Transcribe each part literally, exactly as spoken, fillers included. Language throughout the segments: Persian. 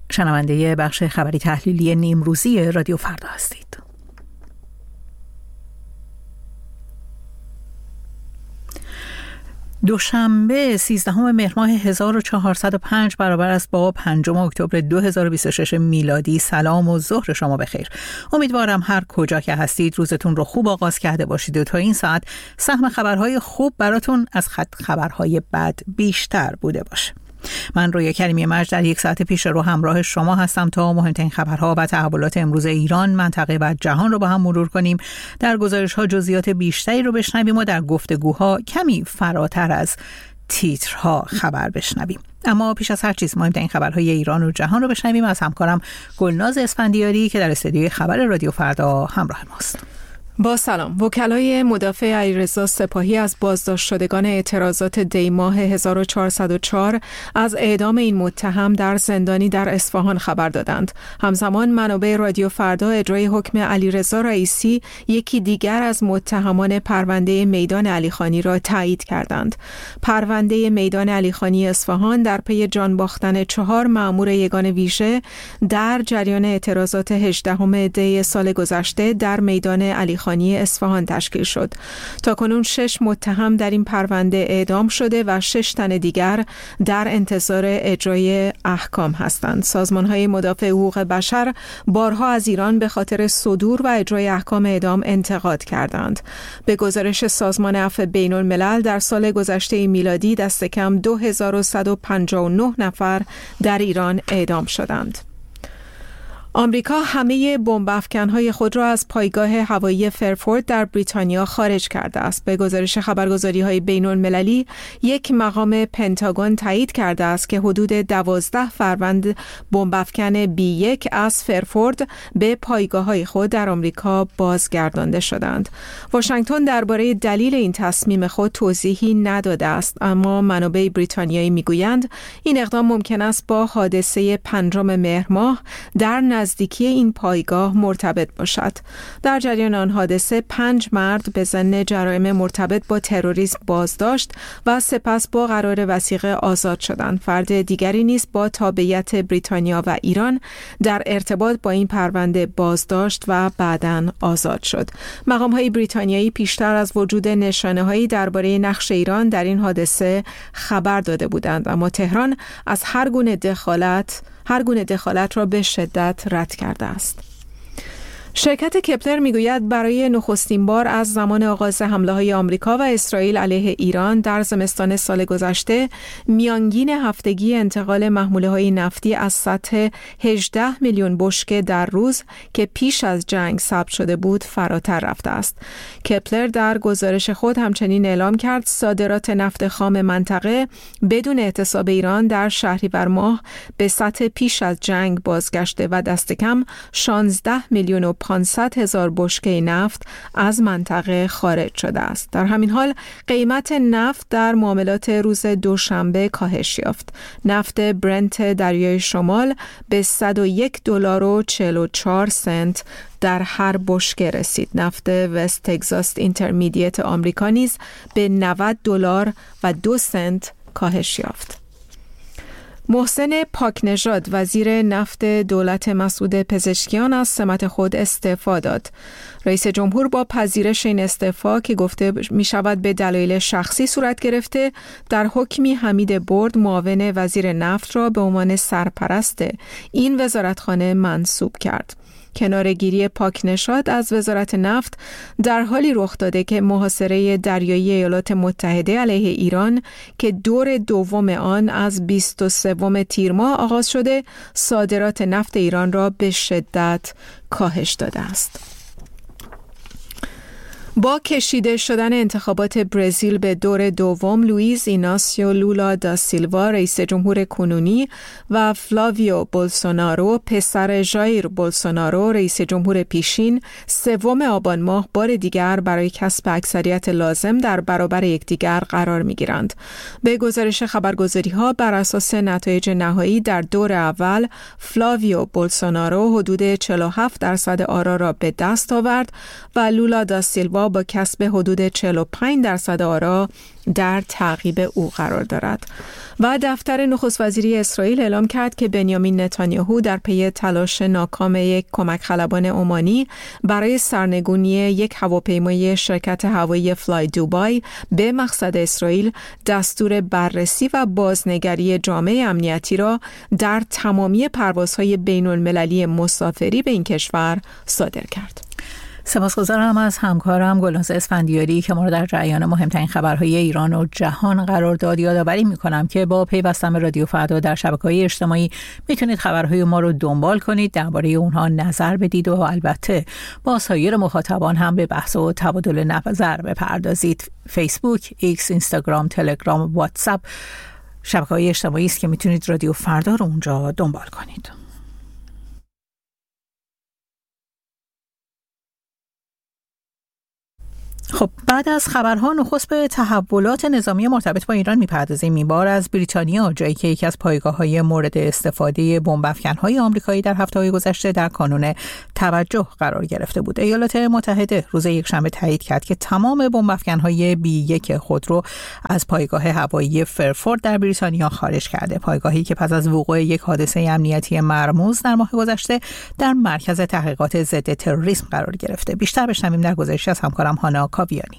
شنونده بخش خبری تحلیلی نیمروزی رادیو فردا هستید. دوشنبه سیزدهم مهر ماه هزار و چهارصد و پنج برابر است با پنجم اکتبر دو هزار و بیست و شش میلادی. سلام و ظهر شما بخیر. امیدوارم هر کجا که هستید روزتون رو خوب آغاز کرده باشید و تا این ساعت سهم خبرهای خوب براتون از خط خبرهای بد بیشتر بوده باشه. من رویا کریمی مجد در یک ساعت پیش رو همراه شما هستم تا مهمترین خبرها و تحولات امروز ایران، منطقه و جهان رو با هم مرور کنیم. در گزارش‌ها جزئیات بیشتری رو بشنویم و در گفتگوها کمی فراتر از تیترها خبر بشنویم. اما پیش از هر چیز مهمترین خبرهای ایران و جهان رو بشنویم از همکارم گلناز اسفندیاری که در استودیوی خبر رادیو فردا همراه ماست. با سلام. وکلای مدافع علیرضا سپاهی از بازداشت شدگان اعتراضات دی ماه هزار و چهارصد و چهار از اعدام این متهم در زندانی در اصفهان خبر دادند. همزمان منابع رادیو فردا اجرای حکم علیرضا رئیسی، یکی دیگر از متهمان پرونده میدان علیخانی را تایید کردند. پرونده میدان علیخانی اصفهان در پی جان باختن چهار مأمور یگان ویژه در جریان اعتراضات هجدهم دی سال گذشته در میدان علیخانی اصفهان تشکیل شد. تاکنون شش متهم در این پرونده اعدام شده و شش تن دیگر در انتظار اجرای احکام هستند. سازمان‌های مدافع حقوق بشر بارها از ایران به خاطر صدور و اجرای احکام اعدام انتقاد کردند. به گزارش سازمان عفو بین الملل در سال گذشته میلادی دست کم دو هزار و صد و پنجاه و نه نفر در ایران اعدام شدند. آمریکا همه بمب افکن‌های خود را از پایگاه هوایی فرفورد در بریتانیا خارج کرده است. به گزارش خبرگزاری‌های بین‌المللی، یک مقام پنتاگون تایید کرده است که حدود دوازده فروند بمب افکن بی یک از فرفورد به پایگاه‌های خود در آمریکا بازگردانده شدند. واشنگتن درباره دلیل این تصمیم خود توضیحی نداده است، اما منابع بریتانیایی می‌گویند این اقدام ممکن است با حادثه پنجم مهر ماه در نزدیکی این پایگاه مرتبط باشد. در جریان آن حادثه پنج مرد به ظن جرایم مرتبط با تروریسم بازداشت و سپس با قرار وثیقه آزاد شدند. فرد دیگری نیز با تابعیت بریتانیا و ایران در ارتباط با این پرونده بازداشت و بعداً آزاد شد. مقام‌های بریتانیایی پیشتر از وجود نشانه‌هایی درباره نقش ایران در این حادثه خبر داده بودند، اما تهران از هر گونه دخالت هر گونه دخالت را به شدت رد کرده است. شرکت کپلر میگوید برای نخستین بار از زمان آغاز حمله‌های آمریکا و اسرائیل علیه ایران در زمستان سال گذشته میانگین هفتگی انتقال محموله‌های نفتی از سطح هجده میلیون بشکه در روز که پیش از جنگ ثبت شده بود فراتر رفته است. کپلر در گزارش خود همچنین اعلام کرد صادرات نفت خام منطقه بدون احتساب ایران در شهریور ماه به سطح پیش از جنگ بازگشته و دست کم شانزده میلیون و پانصد هزار بشکه نفت از منطقه خارج شده است. در همین حال قیمت نفت در معاملات روز دوشنبه کاهش یافت. نفت برنت دریای شمال به صد و یک دلار و چهل و چهار سنت در هر بشکه رسید. نفت وست تگزاس اینترمدیت آمریکا نیز به نود دلار و دو سنت کاهش یافت. محسن پاکنژاد وزیر نفت دولت مسعود پزشکیان از سمت خود استعفا داد. رئیس جمهور با پذیرش این استعفا که گفته می شود به دلایل شخصی صورت گرفته، در حکمی حمید برد معاون وزیر نفت را به عنوان سرپرست این وزارتخانه منصوب کرد. کناره‌گیری پاکنژاد از وزارت نفت در حالی رخ داده که محاصره دریایی ایالات متحده علیه ایران که دور دوم آن از بیست و سوم تیر ماه آغاز شده، صادرات نفت ایران را به شدت کاهش داده است. با کشیده شدن انتخابات برزیل به دور دوم، لوئیز ایناسیو لولا دا سیلوا رئیس جمهور کنونی و فلاویو بولسونارو پسر ژایر بولسونارو رئیس جمهور پیشین سوم آبان ماه بار دیگر برای کسب اکثریت لازم در برابر یکدیگر قرار می‌گیرند. به گزارش خبرگزاری‌ها بر اساس نتایج نهایی در دور اول، فلاویو بولسونارو حدود چهل و هفت درصد آرا را به دست آورد و لولا دا سیلوا با کسب حدود چهل و پنج درصد آرا در تعقیب او قرار دارد. و دفتر نخست وزیری اسرائیل اعلام کرد که بنیامین نتانیاهو در پی تلاش ناکام یک کمک خلبان عمانی برای سرنگونی یک هواپیمای شرکت هوایی فلای دوبای به مقصد اسرائیل دستور بررسی و بازنگری جامعه امنیتی را در تمامی پروازهای بین المللی مسافری به این کشور صادر کرد. سپاسگزارم از همکارم گلناز اسفندیاری که ما را در جریان مهمترین خبرهای ایران و جهان قرار داد. یادآوری می‌کنم که با پیوستن به رادیو فردا در شبکه‌های اجتماعی میتونید خبرهای ما رو دنبال کنید، درباره اونها نظر بدید و البته با سایر مخاطبان هم به بحث و تبادل نظر بپردازید. فیسبوک، ایکس، اینستاگرام، تلگرام، واتساپ شبکه‌های اجتماعی است که میتونید رادیو فردا رو اونجا دنبال کنید. خب بعد از خبرها نخست به تحولات نظامی مرتبط با ایران میپردازیم. این بار از بریتانیا، جایی که یکی از پایگاه‌های مورد استفاده بمب افکن‌های آمریکایی در هفته‌های گذشته در کانون توجه قرار گرفته بود. ایالات متحده روز یکشنبه تایید کرد که تمام بمب افکن‌های بی یک خود رو از پایگاه هوایی فرفورد در بریتانیا خارج کرده. پایگاهی که پس از وقوع یک حادثه امنیتی مرموز در ماه گذشته در مرکز تحقیقات ضد تروریسم قرار گرفته. بیشتر بشنویم در گزارشی از همکارم هانا کاویانی.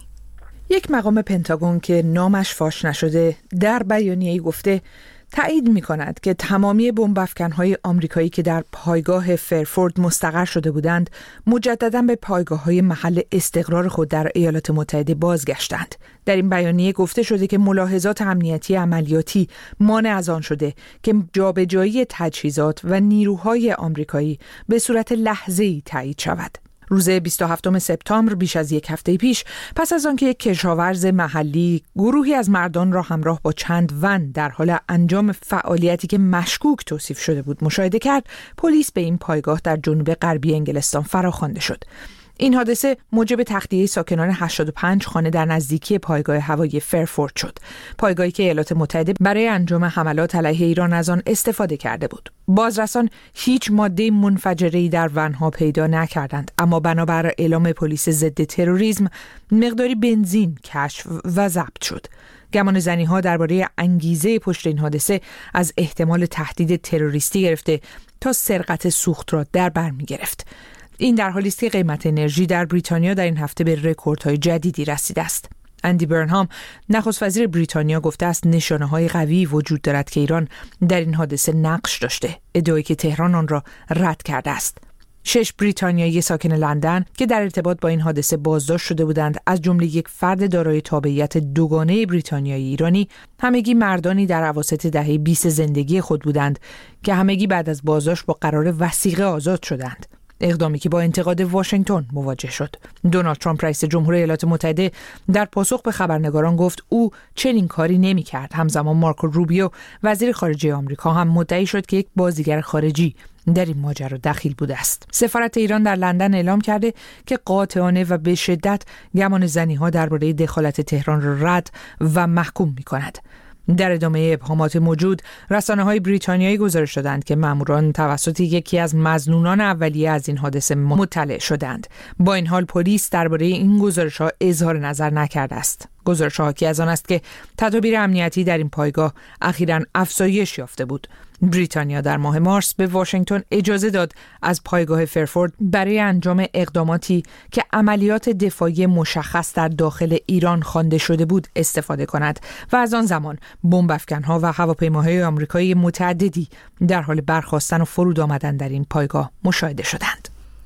یک مقام پنتاگون که نامش فاش نشده در بیانیه‌ای گفته تایید می‌کند که تمامی بمب افکن‌های آمریکایی که در پایگاه فرفورد مستقر شده بودند مجدداً به پایگاه‌های محل استقرار خود در ایالات متحده بازگشتند. در این بیانیه گفته شده که ملاحظات امنیتی عملیاتی مانع از آن شده که جابجایی تجهیزات و نیروهای آمریکایی به صورت لحظه‌ای تایید شود. روز بیست و هفتم سپتامبر، بیش از یک هفته پیش، پس از آنکه یک کشاورز محلی غروهی از مردان را همراه با چند ون در حال انجام فعالیتی که مشکوک توصیف شده بود مشاهده کرد، پلیس به این پایگاه در جنوب غربی انگلستان فراخوانده شد. این حادثه موجب تخلیه ساکنان هشتاد و پنج خانه در نزدیکی پایگاه هوایی فرفورد شد. پایگاهی که ایالات متحده برای انجام حملات علیه ایران از آن استفاده کرده بود. بازرسان هیچ ماده منفجره‌ای در ونها پیدا نکردند، اما بنابر اعلام پلیس ضد تروریسم مقداری بنزین کشف و ضبط شد. گمان زنی‌ها درباره انگیزه پشت این حادثه از احتمال تهدید تروریستی گرفته تا سرقت سوخت را در بر می‌گرفت. این در حالی است که قیمت انرژی در بریتانیا در این هفته به رکوردهای جدیدی رسیده است. اندی برنهام، نخست وزیر بریتانیا، گفته است نشانه‌های قوی وجود دارد که ایران در این حادثه نقش داشته، ادعایی که تهران آن را رد کرده است. شش بریتانیایی ساکن لندن که در ارتباط با این حادثه بازداشت شده بودند، از جمله یک فرد دارای تابعیت دوگانه بریتانیایی ایرانی، همگی مردانی در اواسط دهه بیست زندگی خود بودند که همگی بعد از بازداشت با قرار وثیقه آزاد شدند. اقدامی که با انتقاد واشنگتن مواجه شد. دونالد ترامپ رئیس جمهور ایالات متحده در پاسخ به خبرنگاران گفت او چنین کاری نمی‌کرد. همزمان مارکو روبیو وزیر خارجه آمریکا هم مدعی شد که یک بازیگر خارجی در این ماجرا دخیل بوده است. سفارت ایران در لندن اعلام کرده که قاطعانه و به شدت گمان زنی‌ها درباره دخالت تهران را رد و محکوم می‌کند. در ادامه ابهامات موجود، رسانه‌های بریتانیایی گزارش دادند که ماموران توسط یکی از مظنونان اولیه از این حادثه مطلع شدند. با این حال پلیس درباره این گزارش‌ها اظهار نظر نکرده است. گزارش حاکی از آن است که تدابیر امنیتی در این پایگاه اخیراً افزایش یافته بود. بریتانیا در ماه مارس به واشنگتن اجازه داد از پایگاه فرفورد برای انجام اقداماتی که عملیات دفاعی مشخص در داخل ایران خوانده شده بود استفاده کند و از آن زمان بمب افکن‌ها و هواپیماهای آمریکایی متعددی در حال برخاستن و فرود آمدن در این پایگاه مشاهده شدند.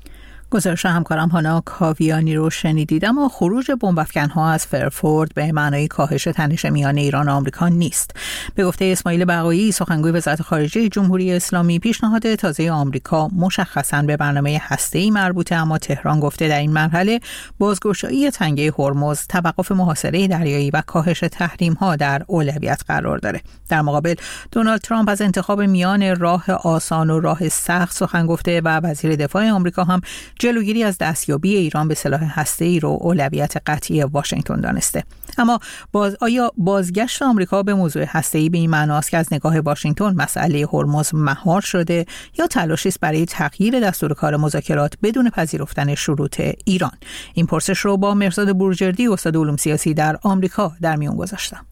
گزارش همکارم هانا کاویانی رو شنیدید. اما خروج بمب افکن‌ها از فرفورد به معنای کاهش تنش میان ایران و آمریکا نیست. به گفته اسماعیل بقایی، سخنگوی وزارت خارجه جمهوری اسلامی، پیشنهاد تازه آمریکا مشخصاً به برنامه هسته‌ای مربوطه، اما تهران گفته در این مرحله بازگشایی تنگه هرمز، توقف محاصره دریایی و کاهش تحریم‌ها در اولویت قرار داره. در مقابل دونالد ترامپ از انتخاب میان راه آسان و راه سخت سخن گفته و وزیر دفاع آمریکا هم جلوگیری از دستیابی ایران به سلاح هسته‌ای رو اولویت قطعی واشنگتن دانسته. اما باز آیا بازگشت آمریکا به موضوع هسته‌ای به این معناست که از نگاه واشنگتن مسئله هرمز مهار شده یا تلاشی است برای تغییر دستور کار مذاکرات بدون پذیرفتن شروط ایران؟ این پرسش رو با مهرزاد بروجردی استاد علوم سیاسی در آمریکا در میون گذاشتم.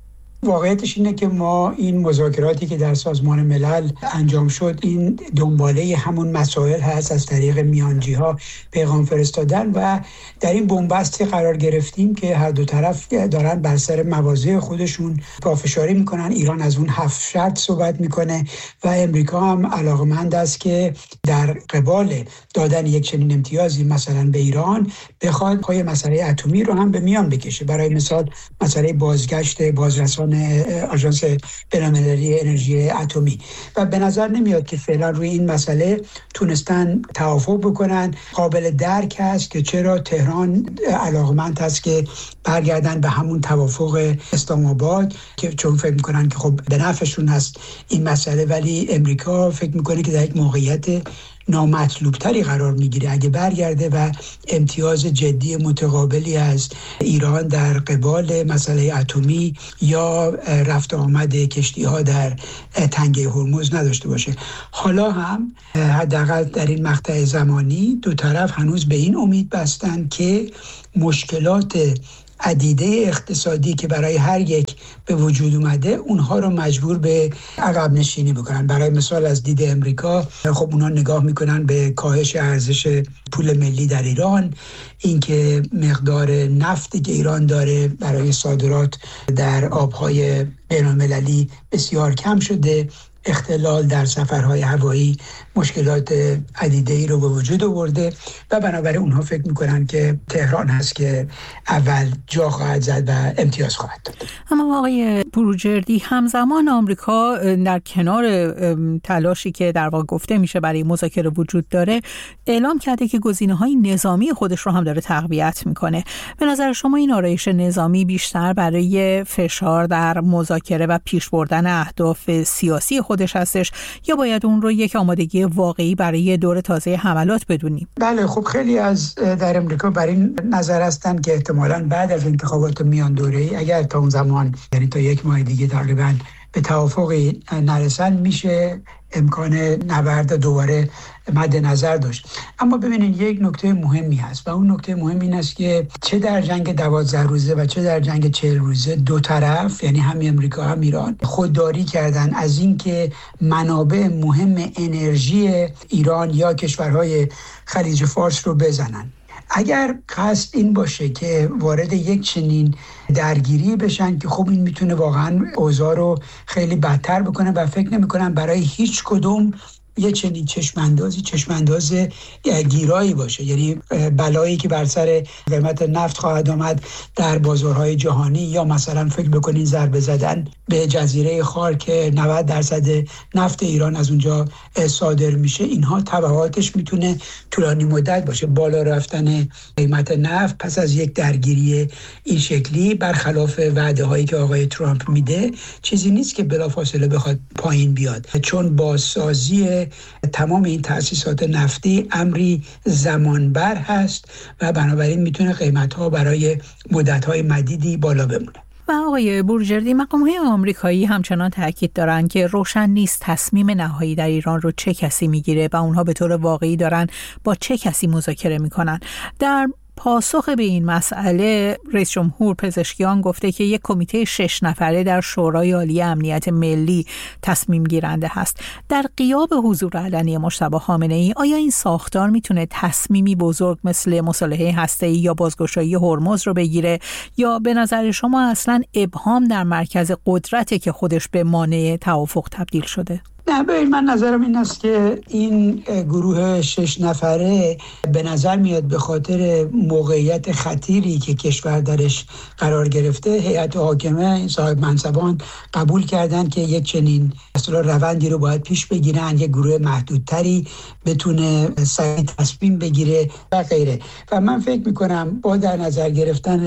واقعیتش اینه که ما این مذاکراتی که در سازمان ملل انجام شد این دنباله همون مسائل هست، از طریق میانجی ها پیغام فرستادن و در این بنبستی قرار گرفتیم که هر دو طرف دارن بر سر مواضع خودشون پافشاری میکنن. ایران از اون هفت شرط صحبت میکنه و امریکا هم علاقمند است که در قبال دادن یک چنین امتیازی مثلا به ایران بخواد پای مسئله اتمی رو هم به میان بکشه. برای مثال مسئله بازگشت بازرسان آژانس بین‌المللی انرژی اتمی و به نظر نمیاد که فعلا روی این مسئله تونستن توافق بکنن. قابل درک است که چرا تهران علاقمند است که برگردن به همون توافق اسلام آباد که چون فکر میکنن که خب به نفعشون هست این مسئله، ولی امریکا فکر میکنه که در یک موقعیت نامطلوب تری قرار میگیره اگه برگرده و امتیاز جدی متقابلی از ایران در قبال مسئله اتمی یا رفت آمد کشتی ها در تنگه هرمز نداشته باشه. حالا هم حداقل در این مقطع زمانی دو طرف هنوز به این امید بستن که مشکلات عدیده اقتصادی که برای هر یک به وجود اومده اونها رو مجبور به عقب نشینی بکنن. برای مثال از دید امریکا خب اونها نگاه میکنن به کاهش ارزش پول ملی در ایران، اینکه مقدار نفتی که ایران داره برای صادرات در آبهای بین‌المللی بسیار کم شده، اختلال در سفرهای هوایی مشکلات عدیده‌ای رو به وجود آورده و بنابراین اونها فکر میکنن که تهران هست که اول جا خواهد زد و امتیاز خواهد داد. اما آقای بروجردی، همزمان آمریکا در کنار تلاشی که در واقع گفته میشه برای مذاکره وجود داره، اعلام کرده که گزینه‌های نظامی خودش رو هم داره تقویت میکنه. به نظر شما این آرایش نظامی بیشتر برای فشار در مذاکره و پیش بردن اهداف سیاسی خودش هستش یا باید اون رو یک آمادگی واقعی برای دور تازه حملات بدونیم؟ بله، خب خیلی از در امریکا بر این نظر هستن که احتمالاً بعد از انتخابات میان دوره‌ای اگر تا اون زمان، یعنی تا یک ماه دیگه تقریباً، به توافقی نرسن میشه امکان نبرد دوباره مد نظر داشت. اما ببینید یک نکته مهمی هست و اون نکته مهم این است که چه در جنگ دوازده روزه و چه در جنگ چهل روزه دو طرف، یعنی هم امریکا هم ایران، خودداری کردن از اینکه منابع مهم انرژی ایران یا کشورهای خلیج فارس رو بزنن. اگر قصد این باشه که وارد یک چنین درگیری بشن که خب این میتونه واقعا اوضاع رو خیلی بدتر بکنه و فکر نمی‌کنم برای هیچ کدوم یه چنین چشماندازی چشمانداز گیرایی باشه، یعنی بلایی که بر سر قیمت نفت خواهد آمد در بازارهای جهانی، یا مثلا فکر بکنین ضربه زدن به جزیره خار که نود درصد نفت ایران از اونجا صادر میشه. اینها تبعاتش میتونه طولانی مدت باشه. بالا رفتن قیمت نفت پس از یک درگیری این شکلی برخلاف وعده هایی که آقای ترامپ میده چیزی نیست که بلافاصله بخواد پایین بیاد، چون بازسازی تمام این تأسیسات نفتی امری زمانبر هست و بنابراین میتونه قیمت‌ها برای مدت‌های مدیدی بالا بمونه. و آقای بروجردی، مقام‌های آمریکایی همچنان تاکید دارن که روشن نیست تصمیم نهایی در ایران رو چه کسی میگیره و اونها به طور واقعی دارن با چه کسی مذاکره میکنن. در پاسخ به این مسئله رئیس جمهور پزشکیان گفته که یک کمیته شش نفره در شورای عالی امنیت ملی تصمیم گیرنده هست. در غیاب حضور علنی مجتبی خامنه‌ای، آیا این ساختار میتونه تصمیمی بزرگ مثل مصالحه هسته‌ای یا بازگشایی هرمز رو بگیره، یا به نظر شما اصلا ابهام در مرکز قدرته که خودش به مانع توافق تبدیل شده؟ نه، به من نظرم این است که این گروه شش نفره به نظر میاد به خاطر موقعیت خطیری که کشور درش قرار گرفته، هیئت حاکمه، صاحب منصبان قبول کردن که یک چنین اصلا روندی رو باید پیش بگیرن، یک گروه محدودتری بتونه سریع تصمیم بگیره و غیره. و من فکر میکنم با در نظر گرفتن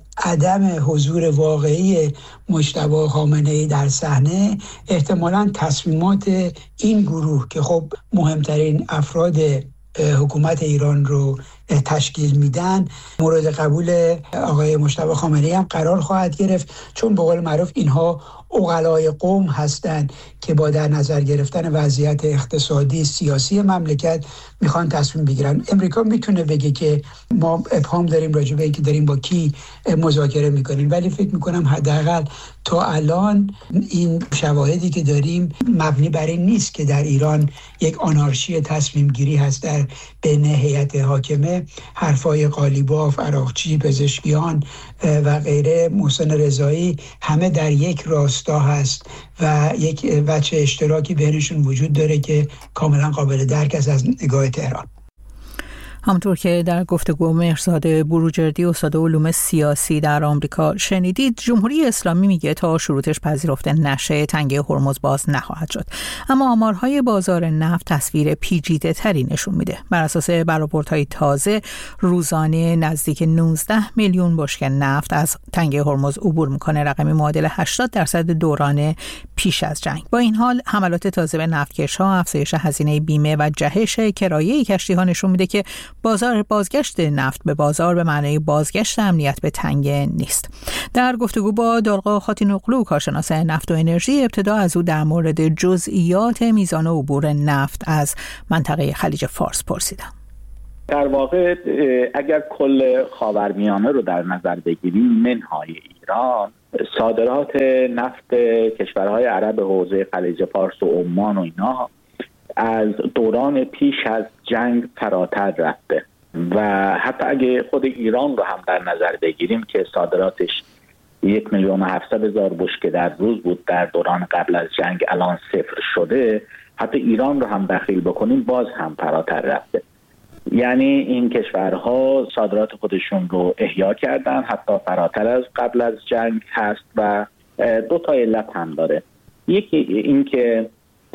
عدم حضور واقعی مجتبی خامنه‌ای در صحنه، احتمالاً تصمیمات این گروه که خب مهمترین افراد حکومت ایران رو تشکیل میدن مورد قبول آقای مجتبی خامنه‌ای هم قرار خواهد گرفت، چون به قول معروف اینها عقلای قوم هستند که با در نظر گرفتن وضعیت اقتصادی سیاسی مملکت میخوان تصمیم بگیرن. امریکا میتونه بگه که ما ابهام داریم راجع به اینکه داریم با کی مذاکره میکنیم، ولی فکر میکنم حداقل تا الان این شواهدی که داریم مبنی بر این نیست که در ایران یک آنارشی تصمیم گیری هست در بین هیئت حاکمه. حرفای قالیباف، عراقچی، پزشکیان و غیره، محسن رضایی، همه در یک راستا هست و یک وجه اشتراکی بینشون وجود داره که کاملا قابل درک است از نگاه تهران. همونطور که در گفتگو مهرزاد بروجردی استاد علوم سیاسی در آمریکا شنیدید، جمهوری اسلامی میگه تا شروطش پذیرفته نشه تنگه هرمز باز نخواهد شد، اما آمارهای بازار نفت تصویر پیچیده تری نشون میده. بر اساس برآوردهای تازه روزانه نزدیک نوزده میلیون بشکه نفت از تنگه هرمز عبور میکنه، رقمی معادل هشتاد درصد دوران پیش از جنگ. با این حال حملات تازه به نفتکش‌ها، افزایش هزینه بیمه و جهش کرایه کشتی‌ها نشون میده که بازار بازگشت نفت به بازار به معنای بازگشت امنیت به تنگه نیست. در گفتگو با دارغا خاتینوغلو کارشناس نفت و انرژی، ابتدا از او در مورد جزئیات میزان عبور نفت از منطقه خلیج فارس پرسیدم. در واقع اگر کل خاورمیانه رو در نظر بگیریم، منهای ایران، صادرات نفت کشورهای عرب حوزه خلیج فارس و عمان و اینا از دوران پیش از جنگ فراتر رفته و حتی اگه خود ایران رو هم در نظر بگیریم که صادراتش یک میلیون و هفتصد هزار بشکه در روز بود در دوران قبل از جنگ، الان صفر شده. حتی ایران رو هم دخیل بکنیم باز هم فراتر رفته. یعنی این کشورها صادرات خودشون رو احیا کردن، حتی فراتر از قبل از جنگ هست و دو تا علت هم داره. یکی این که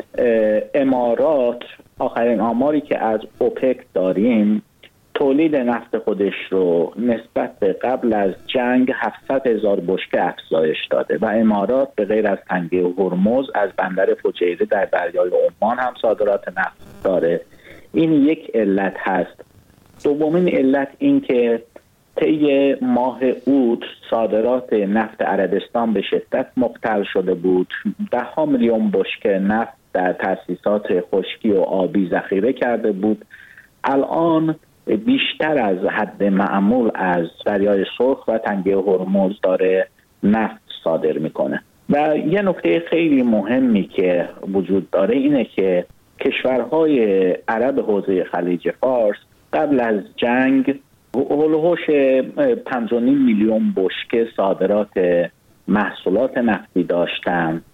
امارات آخرین آماری که از اوپک داریم تولید نفت خودش رو نسبت به قبل از جنگ هفتصد هزار بشکه افزایش داده و امارات به غیر از تنگه هرمز از بندر فجیره در دریای عمان هم صادرات نفت داره. این یک علت هست. دومین علت این که طی ماه اوت صادرات نفت عربستان به شدت مختل شده بود. ده ها میلیون بشکه نفت در تأسیسات خشکی و آبی ذخیره کرده بود. الان بیشتر از حد معمول از دریای سرخ و تنگه هرمز داره نفت صادر میکنه. و یه نکته خیلی مهمی که وجود داره اینه که کشورهای عرب حوزه خلیج فارس قبل از جنگ هولوش پنج و نیم میلیون بشکه صادرات محصولات نفتی داشتن،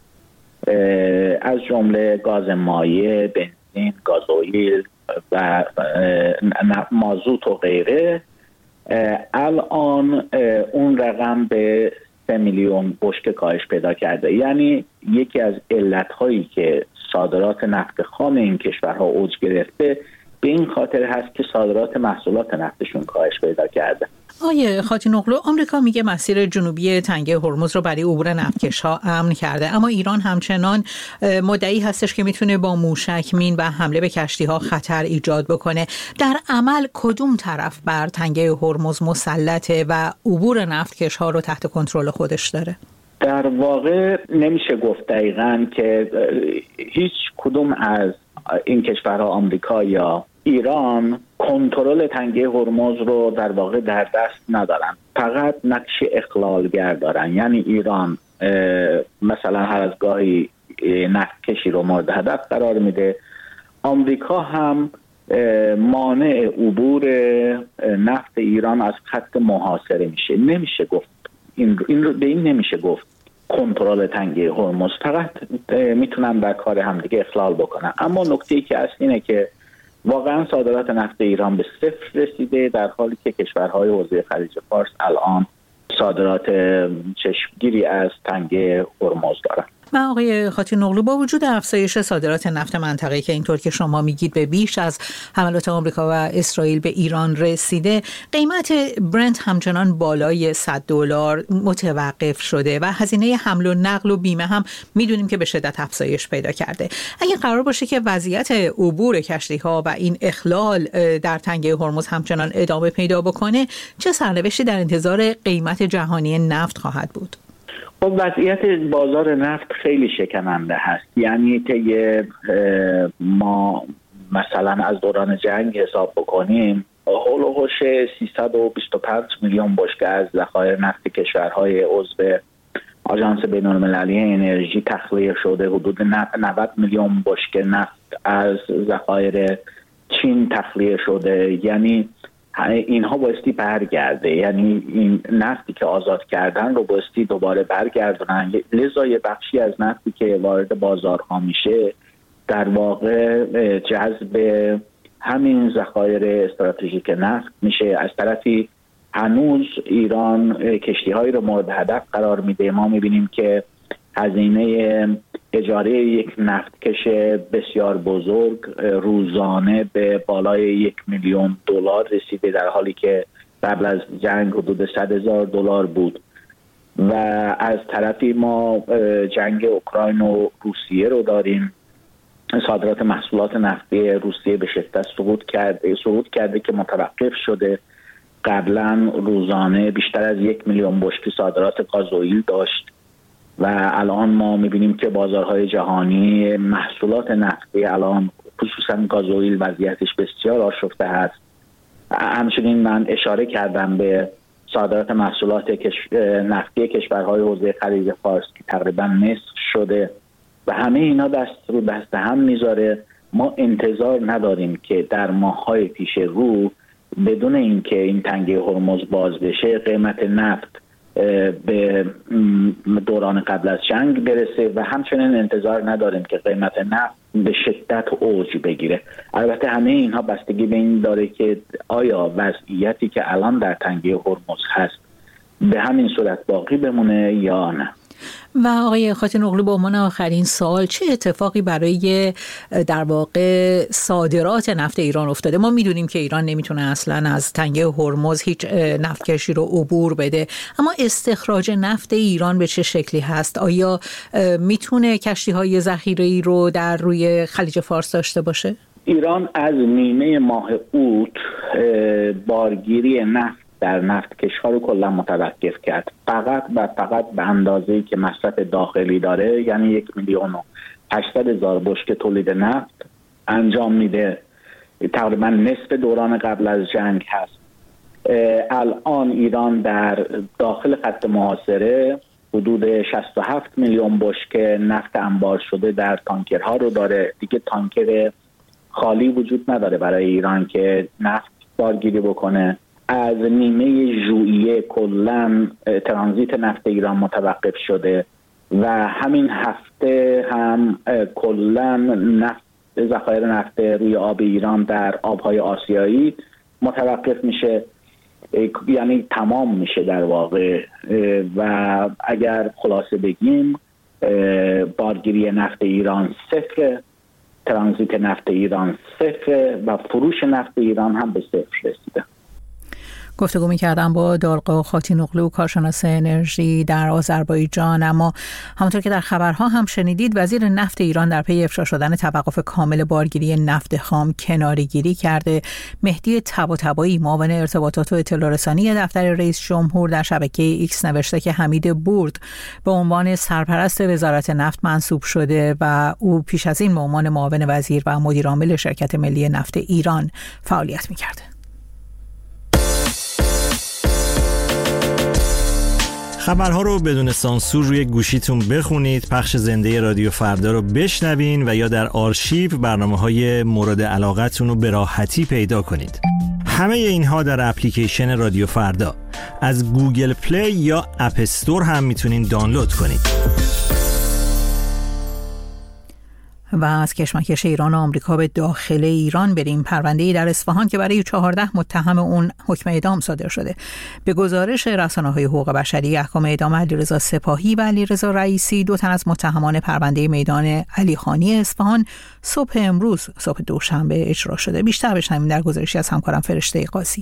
از جمله گاز مایع، بنزین، گازوئیل و مازوت و غیره. الان اون رقم به سه میلیون بشکه کاهش پیدا کرده. یعنی یکی از علت‌هایی که صادرات نفت خام این کشورها اوج گرفته به این خاطر هست که صادرات محصولات نفتشون کاهش پیدا کرده. آیه خاتینوغلو، آمریکا میگه مسیر جنوبی تنگه هرمز رو برای عبور نفتکش‌ها امن کرده، اما ایران همچنان مدعی هستش که میتونه با موشک مین و حمله به کشتی‌ها خطر ایجاد بکنه. در عمل کدوم طرف بر تنگه هرمز مسلطه و عبور نفتکش‌ها رو تحت کنترل خودش داره؟ در واقع نمیشه گفت دقیقاً که هیچ کدوم از این کشورها، آمریکا یا ایران، کنترل تنگه هرمز رو در واقع در دست ندارن، فقط نقش اخلالگر دارن. یعنی ایران مثلا هر از گاهی نفت کشی رو مورد هدف قرار میده، آمریکا هم مانع عبور نفت ایران از خط محاصره میشه. نمیشه گفت این, این رو به این نمیشه گفت کنترل تنگه هرمز، فقط میتونن در کار همدیگه اخلال بکنن. اما نکته‌ای که اصل اینه که واقعا صادرات نفت ایران به صفر رسیده، در حالی که کشورهای حوزه خلیج فارس الان صادرات چشمگیری از تنگه هرمز دارن. و آقای خاطی نقلو، با وجود افزایش صادرات نفت منطقه‌ای که اینطور که شما میگید به بیش از حملات آمریکا و اسرائیل به ایران رسیده، قیمت برنت همچنان بالای صد دلار متوقف شده و هزینه حمل و نقل و بیمه هم میدونیم که به شدت افزایش پیدا کرده. اگه قرار باشه که وضعیت عبور کشتی‌ها و این اخلال در تنگه هرمز همچنان ادامه پیدا بکنه، چه سرنوشتی در انتظار قیمت جهانی نفت خواهد بود؟ خب وضعیت بازار نفت خیلی شکننده هست. یعنی که ما مثلا از دوران جنگ حساب بکنیم، هول و هوش سیصد و بیست و پنج میلیون بشکه از ذخایر نفت کشورهای عضو آژانس بین‌المللی انرژی تخلیه شده. حدود نود میلیون بشکه نفت از ذخایر چین تخلیه شده. یعنی اینها بایستی برگرده، یعنی این نفتی که آزاد کردن رو بایستی دوباره برگردونن. لذا یه بخشی از نفتی که وارد بازارها میشه در واقع جذب همین ذخایر استراتژیک نفت میشه. از طرفی هنوز ایران کشتی‌هایی رو مورد هدف قرار میده. ما میبینیم که هزینه اجاره یک نفتکش بسیار بزرگ روزانه به بالای یک میلیون دلار رسیده، در حالی که قبل از جنگ حدود صد هزار دلار بود. و از طرفی ما جنگ اوکراین و روسیه رو داریم. صادرات محصولات نفتی روسیه به شدت سقوط کرده سقوط کرده که متوقف شده. قبلا روزانه بیشتر از یک میلیون بشکه صادرات گازوئیل داشت و الان ما میبینیم که بازارهای جهانی محصولات نفتی الان خصوصا گازوئیل وضعیتش بسیار آشفته هست. همچنین من اشاره کردم به صادرات محصولات کش... نفتی کشورهای حوزه خلیج فارس که تقریبا نصف شده و همه اینا دست رو دست هم میذاره. ما انتظار نداریم که در ماه‌های پیش رو بدون اینکه این تنگه هرمز باز بشه قیمت نفت به دوران قبل از جنگ برسه و همچنین انتظار نداریم که قیمت نفت به شدت اوج بگیره. البته همه اینها بستگی به این داره که آیا وضعیتی که الان در تنگه هرمز هست به همین صورت باقی بمونه یا نه. و آقای خاطی نقلو، به عنوان آخرین سوال، چه اتفاقی برای در واقع صادرات نفت ایران افتاده؟ ما میدونیم که ایران نمیتونه اصلا از تنگه هرمز هیچ نفتکشی رو عبور بده، اما استخراج نفت ایران به چه شکلی هست؟ آیا میتونه کشتی‌های ذخیره‌ای رو در روی خلیج فارس داشته باشه؟ ایران از نیمه ماه اوت بارگیری نفت در نفتکش‌ها رو کلا متوقف کرد، فقط و فقط به اندازه‌ای که مصرف داخلی داره، یعنی یک میلیون و هشتصد هزار بشکه تولید نفت انجام میده. تقریبا نصف دوران قبل از جنگ هست. الان ایران در داخل خط محاصره حدود شصت و هفت میلیون بشکه نفت انبار شده در تانکرها رو داره. دیگه تانکر خالی وجود نداره برای ایران که نفت بارگیری بکنه. از نیمه ژوئیه کلاً ترانزیت نفت ایران متوقف شده و همین هفته هم کلاً نفت ذخایر نفت روی آب ایران در آبهای آسیایی متوقف میشه، یعنی تمام میشه در واقع. و اگر خلاصه بگیم بارگیری نفت ایران صفر، ترانزیت نفت ایران صفر و فروش نفت ایران هم به صفر رسیده. گفتگو می‌کردم با دارقا خاطی نقلو، کارشناس انرژی در آذربایجان. اما همونطور که در خبرها هم شنیدید، وزیر نفت ایران در پی افشا شدن توقف کامل بارگیری نفت خام کناره‌گیری کرده. مهدی طباطبایی، معاون ارتباطات و اطلاع رسانی دفتر رئیس جمهور، در شبکه ایکس نوشته که حمید برد به عنوان سرپرست وزارت نفت منصوب شده و او پیش از این به عنوان معاون وزیر و مدیر عامل شرکت ملی نفت ایران فعالیت می‌کرده. خبرها رو بدون سانسور روی گوشیتون بخونید، پخش زنده رادیو فردا رو بشنوین و یا در آرشیو برنامه‌های مورد علاقتون رو به راحتی پیدا کنید. همه اینها در اپلیکیشن رادیو فردا از گوگل پلی یا اپ استور هم میتونین دانلود کنید. و از کشمکش ایران و آمریکا به داخل ایران بریم. پرونده‌ای در اصفهان که برای چهارده متهم اون حکم اعدام صادر شده. به گزارش رسانه‌های حقوق بشری، احکام اعدام علیرضا سپاهی و علیرضا رئیسی، دو تن از متهمان پرونده میدان علیخانی اصفهان، صبح امروز، صبح دوشنبه اجرا شده. بیشتر بشنویم در گزارشی از همکارم فرشته قاضی.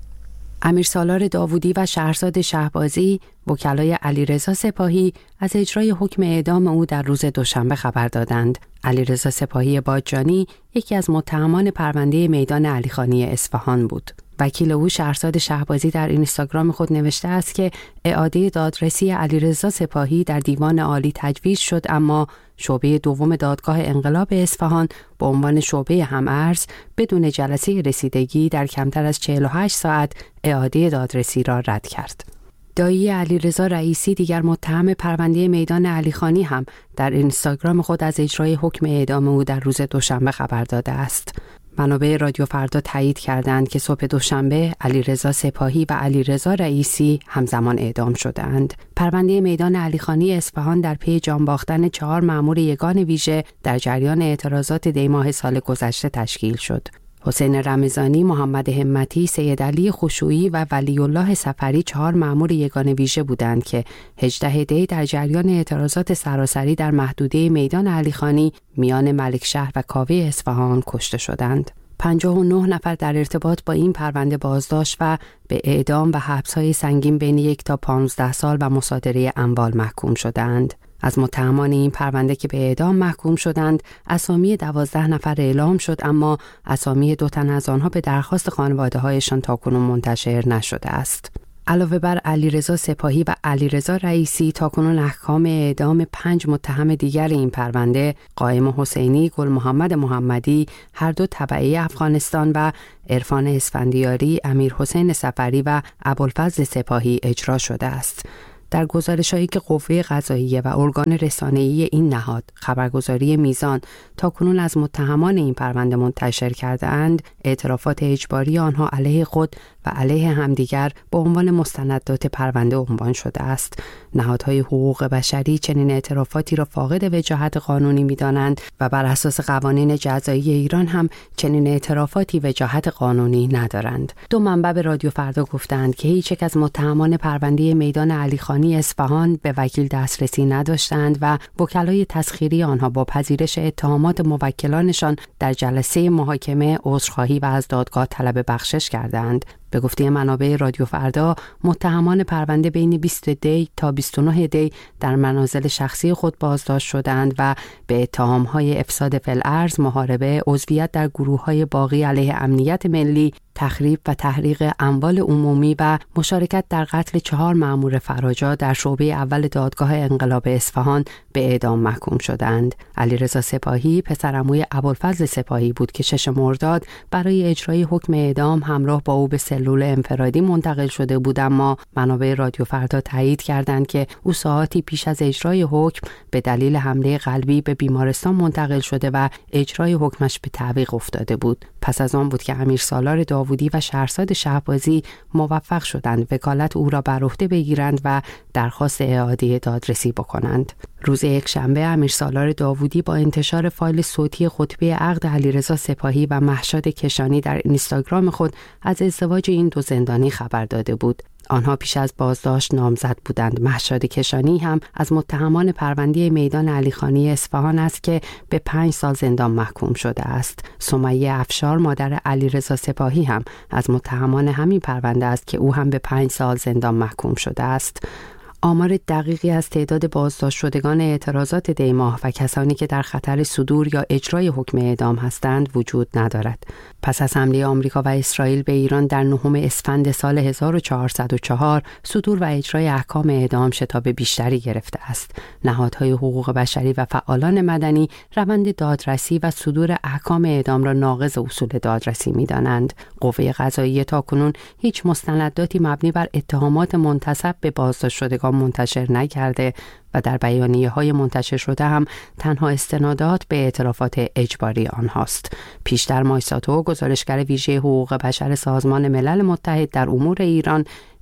امیرسالار داوودی و شهرزاد شهبازی، وکلای علیرضا سپاهی، از اجرای حکم اعدام او در روز دوشنبه خبر دادند. علیرضا سپاهی بادجانی یکی از متهمان پرونده میدان علیخانی اصفهان بود. وکیل او شهرزاد شهبازی در اینستاگرام خود نوشته است که اعاده دادرسی علیرضا سپاهی در دیوان عالی تجویز شد، اما شعبه دوم دادگاه انقلاب اصفهان به عنوان شعبه هم‌ارز بدون جلسه رسیدگی در کمتر از چهل و هشت ساعت اعاده دادرسی را رد کرد. دایی علیرضا رئیسی، دیگر متهم پرونده میدان علیخانی، هم در اینستاگرام خود از اجرای حکم اعدام او در روز دوشنبه خبر داده است. منابع رادیو فردا تایید کردند که صبح دوشنبه علیرضا سپاهی و علیرضا رئیسی همزمان اعدام شدند. پرونده میدان علیخانی اصفهان در پی جان باختن چهار مأمور یگان ویژه در جریان اعتراضات دی ماه سال گذشته تشکیل شد. حسین رمضانی، محمد همتی، سید علی خشوعی و ولی الله سفری چهار مأمور یگان ویژه بودند که هجدهم دی در جریان اعتراضات سراسری در محدوده میدان علیخانی میان ملکشهر و کاوه اصفهان کشته شدند. پنجاه و نه نفر در ارتباط با این پرونده بازداشت و به اعدام و حبس‌های سنگین بین یک تا پانزده سال و مصادره اموال محکوم شدند. از متهمان این پرونده که به اعدام محکوم شدند، اسامی دوازده نفر اعلام شد، اما اسامی دو تن از آنها به درخواست خانواده‌هایشان تاکنون منتشر نشده است. علاوه بر علیرضا سپاهی و علیرضا رئیسی، تاکنون احکام اعدام پنج متهم دیگر این پرونده، قائم حسینی، گل محمد محمدی، هر دو تبعی افغانستان، و عرفان اسفندیاری، امیر حسین سفری و ابوالفضل سپاهی اجرا شده است. در گزارش‌هایی که قوه قضاییه و ارگان رسانه‌ای این نهاد، خبرگزاری میزان، تاکنون از متهمان این پرونده منتشر کرده‌اند، اعترافات اجباری آنها علیه خود و علیه همدیگر به عنوان مستندات پرونده عنوان شده است. نهادهای حقوق بشری چنین اعترافاتی را فاقد وجاهت قانونی می‌دانند و بر اساس قوانین جزایی ایران هم چنین اعترافاتی وجاهت قانونی ندارند. دو منبع به رادیو فردا گفتند که هیچ یک از متهمان پرونده میدان علیخانی اصفهان به وکیل دسترسی نداشتند و وکلای تسخیری آنها با پذیرش اتهامات موکلانشان در جلسه محاکمه عذرخواهی و از دادگاه طلب بخشش کردند. به گفته منابع رادیو فردا، متهمان پرونده بین بیست دی تا بیست و نه دی در منازل شخصی خود بازداشت شدند و به اتهام‌های افساد فی‌الارض، محاربه، عضویت در گروه‌های باغی علیه امنیت ملی، تخریب و تحریق اموال عمومی و مشارکت در قتل چهار مأمور فراجا در شعبه اول دادگاه انقلاب اصفهان به اعدام محکوم شدند. علیرضا سپاهی پسرعموی ابوالفضل سپاهی بود که ششم مرداد برای اجرای حکم اعدام همراه با او به سلول انفرادی منتقل شده بود، اما منابع رادیو فردا تایید کردند که او ساعاتی پیش از اجرای حکم به دلیل حمله قلبی به بیمارستان منتقل شده و اجرای حکمش به تعویق افتاده بود. پس از آن بود که امیرسالار داوودی و شهرزاد شهبازی موفق شدند وکالت او را بر عهده بگیرند و درخواست اعاده دادرسی بکنند. روز یکشنبه امیرسالار داوودی با انتشار فایل صوتی خطبه عقد علیرضا سپاهی و مهشاد کشانی در اینستاگرام خود از ازدواج این دو زندانی خبر داده بود. آنها پیش از بازداشت نامزد بودند. مهشاد کشانی هم از متهمان پرونده میدان علیخانی اصفهان است که به پنج سال زندان محکوم شده است. سمیه افشار، مادر علیرضا سپاهی، هم از متهمان همین پرونده است که او هم به پنج سال زندان محکوم شده است. آمار دقیقی از تعداد بازداشت شدگان اعتراضات دی ماه و کسانی که در خطر صدور یا اجرای حکم اعدام هستند وجود ندارد. پس از حمله آمریکا و اسرائیل به ایران در نهم اسفند سال هزار و چهارصد و چهار، صدور و اجرای احکام اعدام شتاب بیشتری گرفته است. نهادهای حقوق بشری و فعالان مدنی روند دادرسی و صدور احکام اعدام را ناقض اصول دادرسی می‌دانند. قوه قضاییه تاکنون هیچ مستنداتی مبنی بر اتهامات منتسب به بازداشت شدگان منتشر نکرده و در بیانیه‌های منتشر شده هم تنها استنادات به اعترافات اجباری آنهاست. پیشتر مایساتو، گزارشگر ویژه حقوق بشر سازمان ملل متحد در امور ایران،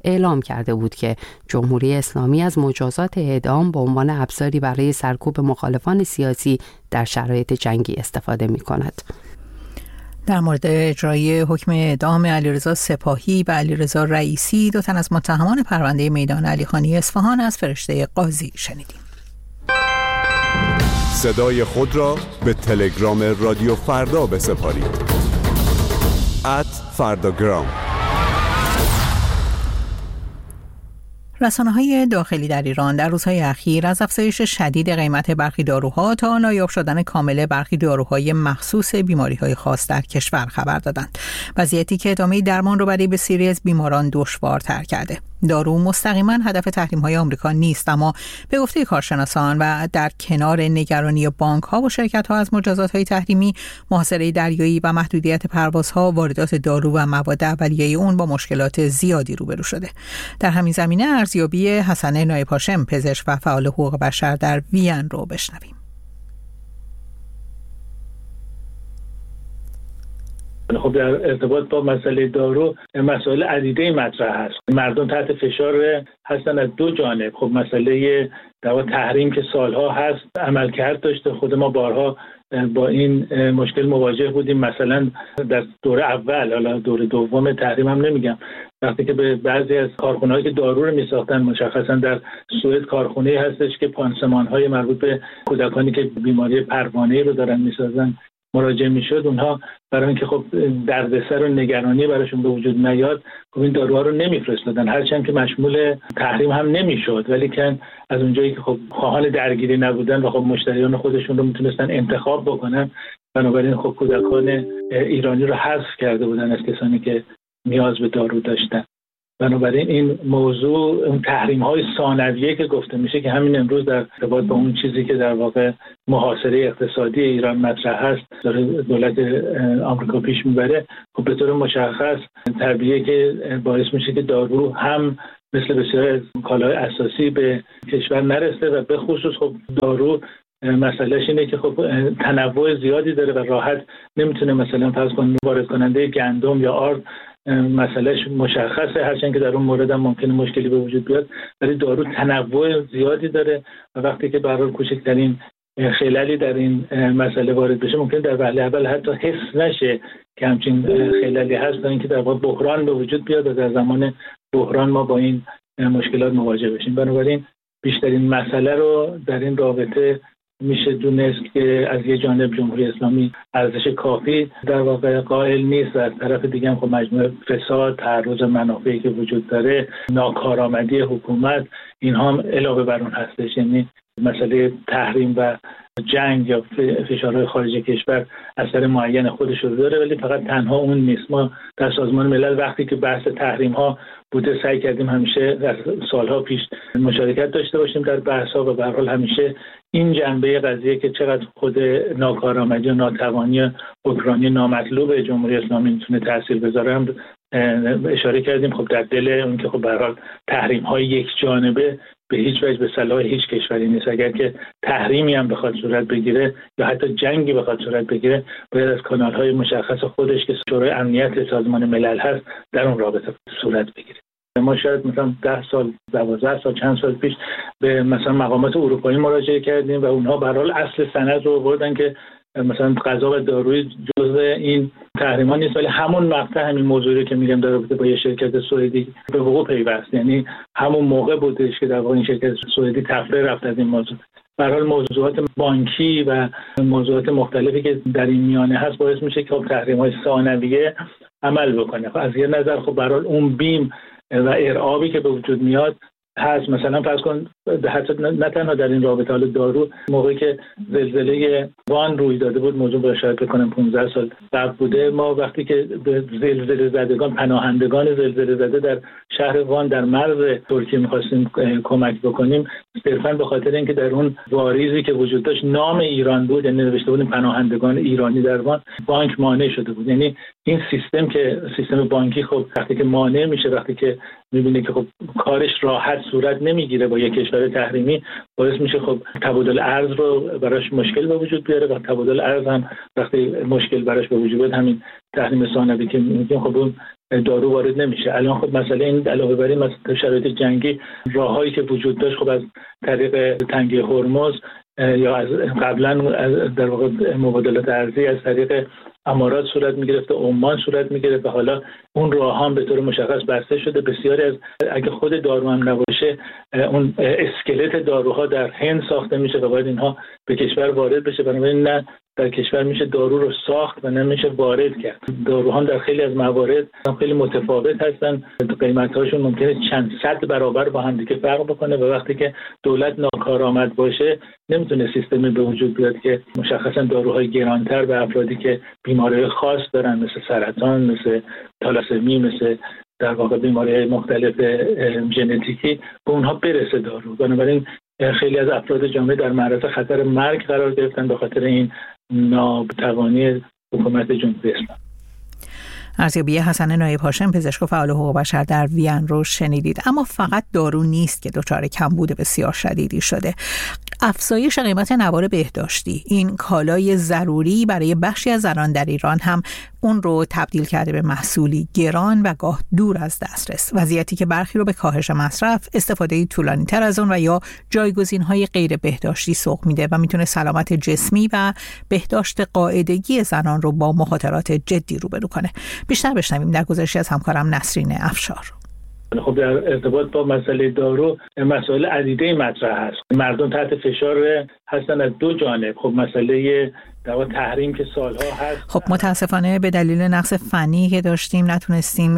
اعلام کرده بود که جمهوری اسلامی از مجازات اعدام به عنوان ابزاری برای سرکوب مخالفان سیاسی در شرایط جنگی استفاده می‌کند. در مورد اجرای حکم اعدام علیرضا سپاهی و علیرضا رئیسی، دو تن از متهمان پرونده میدان علیخانی اصفهان، از فرشته قاضی شنیدیم. صدای خود را به تلگرام رادیو فردا بسپارید. ات فرداگرام. رسانه‌های داخلی در ایران در روزهای اخیر از افزایش شدید قیمت برخی داروها تا نایاب شدن کامل برخی داروهای مخصوص بیماری‌های خاص در کشور خبر دادند. وضعیتی که ادامه درمان رو برای بسیاری از بیماران دشوارتر کرده. دارو مستقیما هدف تحریم‌های آمریکا نیست، اما به گفته کارشناسان و در کنار نگرانی بانک‌ها و شرکت‌ها از مجازات‌های تحریمی، محاصره دریایی و محدودیت پروازها، واردات دارو و مواد اولیه اون با مشکلات زیادی روبرو شده. در همین زمینه ارزیابی حسن نایب هاشم، پزشک و فعال حقوق بشر در وین رو بشنویم. خب در ارتباط با مسئله دارو مسائل عدیده مطرح هست. مردم تحت فشار هستن از دو جانب. خب مسئله در واقع تحریم که سالها هست عملکرد داشته. خود ما بارها با این مشکل مواجه بودیم. مثلا در دوره اول، حالا دوره دوم تحریم هم نمیگم، وقتی که به بعضی از کارخانه‌هایی که دارو رو میساختن، مشخصا در سوئد کارخانه‌ای هستش که پانسمان‌های مربوط به کودکانی که بیماری پروانه‌ای رو دارن میسازن مراجعه میشد، اونها برای اینکه خب دردسر و نگرانی براشون به وجود نیاد، خب این داروها رو نمیفرستادن، هرچند که مشمول تحریم هم نمیشد، ولی که از اونجایی که خب خواهان درگیری نبودن و خب مشتریان خودشون رو میتونستن انتخاب بکنن، بنابراین خب کودکان ایرانی رو حذف کرده بودن از کسانی که نیاز به دارو داشتن. بنابراین این موضوع اون تحریم‌های ثانویه که گفته میشه که همین امروز در ارتباط با اون چیزی که در واقع محاصره اقتصادی ایران مطرح هست داره دولت آمریکا پیش میبره، خب به طور مشخص طبیعیه که باعث میشه که دارو هم مثل بسیار از کالای اساسی به کشور نرسه و به خصوص خب دارو مسئلهش اینه که خب تنوع زیادی داره و راحت نمیتونه مثلا فرض کنید وارد کننده گندم یا آرد مسئلهش مشخصه، هرچند که در اون مورد هم ممکنه مشکلی به وجود بیاد، ولی دارو تنوع زیادی داره و وقتی که به هر حال کوچکترین خللی در این مسئله وارد بشه ممکن در وهله اول حتی حس نشه که همچین خللی هست تا اینکه در واقع بحران به وجود بیاد و در زمان بحران ما با این مشکلات مواجه بشیم. بنابراین بیشترین مسئله رو در این رابطه میشه دونست که از یه جانب جمهوری اسلامی ارزش کافی در واقع قائل نیست و از طرف دیگه هم خب مجموعه فساد، تعرض منافعی که وجود داره، ناکارآمدی حکومت، اینها هم علاوه بر اون هستش. یعنی مسئله تحریم و جنگ یا فشارهای خارج کشور اثر معین خودش رو داره، ولی فقط تنها اون نیست. ما در سازمان ملل وقتی که بحث تحریم ها بوده سعی کردیم همیشه در سالها پیش مشارکت داشته باشیم در بحث ها و به هر حال همیشه این جنبه قضیه که چقدر خود ناکارآمدی و ناتوانی حکمرانی نامطلوب جمهوری اسلامی میتونه تاثیر بذاره هم اشاره کردیم. خب در دل اون که خب به هر حال تحریم های یک جانبه به هیچ وجه به صلاح هیچ کشوری نیست. اگر که تحریمی هم بخواد صورت بگیره یا حتی جنگی بخواد صورت بگیره باید از کانال‌های مشخص خودش که شورای امنیت سازمان ملل هست در اون رابطه صورت بگیره. ما شاید مثلا ده سال، دوازده سال، چند سال پیش به مثلا مقامات اروپایی مراجعه کردیم و اونها به هر حال اصل سند رو آوردن که مثلا غذا و داروی جزء این تحریما نیست، ولی همون مقطع همین موضوعی که میگم در رابطه با یه شرکت سوئدی به وقوع پیوست. یعنی همون موقع بودش که در واقع این شرکت سوئدی تفره رفت از این موضوع. به هر حال موضوعات بانکی و موضوعات مختلفی که در این میانه هست باعث میشه که خب تحریم‌های ثانویه عمل بکنه. خب از یه نظر خب به هر حال اون بیم و ارعابی که به وجود میاد هست. مثلا فرض کن حتی نه تنها در این رابطه حال دارو، موقعی که زلزله وان روی داده بود، موضوع با شاید بکنم پانزده سال قبل بوده، ما وقتی که به زلزله زدگان، پناهندگان زلزله زده در شهر وان در مرز ترکیه می‌خواستیم کمک بکنیم، صرفاً به خاطر اینکه در اون واریزی که وجود داشت نام ایران بود، یعنی نوشته بود پناهندگان ایرانی در وان، بانک مانع شده بود. یعنی این سیستم که سیستم بانکی خب وقتی که مانع میشه، وقتی که می‌بینه که خب کارش راحت صورت نمیگیره با یک کشور تحریمی، باعث میشه خب تبادل ارز رو براش مشکل به وجود بیاره و تبادل ارز هم وقتی مشکل براش به وجود بیاد همین تحریم ثانوی که میگیم خب اون دارو وارد نمیشه. الان خب مسئله این علاوه بر این مثلا شرایط جنگی راههایی که وجود داشت خب از طریق تنگه هرمز یا از قبلا در واقع مبادلات ارزی از طریق امارات صورت میگرفت، عمان صورت میگرفت و حالا اون راه هم به طور مشخص بسته شده. بسیاری از اگه خود دارو هم نباشه اون اسکلت داروها در هند ساخته میشه و باید اینها به کشور وارد بشه، بنابراین نه در کشور میشه دارو رو ساخت و نمیشه وارد کرد. داروها در خیلی از موارد خیلی متفاوت هستن، قیمت‌هاشون ممکنه چند صد برابر با هم دیگه فرق بکنه و وقتی که دولت ناکارآمد باشه نمیتونه سیستمی به وجود بیاد که مشخصا داروهای گرانتر به افرادی که بیماری خاص دارن مثل سرطان، مثل تالاسمی، مثل در واقع بیماری‌های مختلف ژنتیکی به اونها برسه دارو. بنابراین خیلی از افراد جامعه در معرض خطر مرگ قرار گرفتن به خاطر این ناتوانی حکومت جمهوری اسلامی. ارزیابی حسن نایب هاشم، پزشک و فعال حقوق بشر در وین رو شنیدید. اما فقط دارو نیست که دچار کمبود بسیار شدیدی شده. افزایش قیمت نوار بهداشتی، این کالای ضروری برای بخشی از زنان در ایران، هم اون رو تبدیل کرده به محصولی گران و گاه دور از دسترس. وضعیتی که برخی رو به کاهش مصرف، استفاده طولانی تر از اون و یا جایگزین‌های غیر بهداشتی سوق میده و میتونه سلامت جسمی و بهداشت قاعدگی زنان رو با مخاطرات جدی روبرو کنه. بیشتر بشنویم در گزارشی از همکارم نسرین افشار. خب در ارتباط با مسئله دارو مسائل عدیده مطرح هست. مردم تحت فشار هستن از دو جانب. خب مسئله در تحریم که سالها هست. خب متاسفانه به دلیل نقص فنی که داشتیم نتونستیم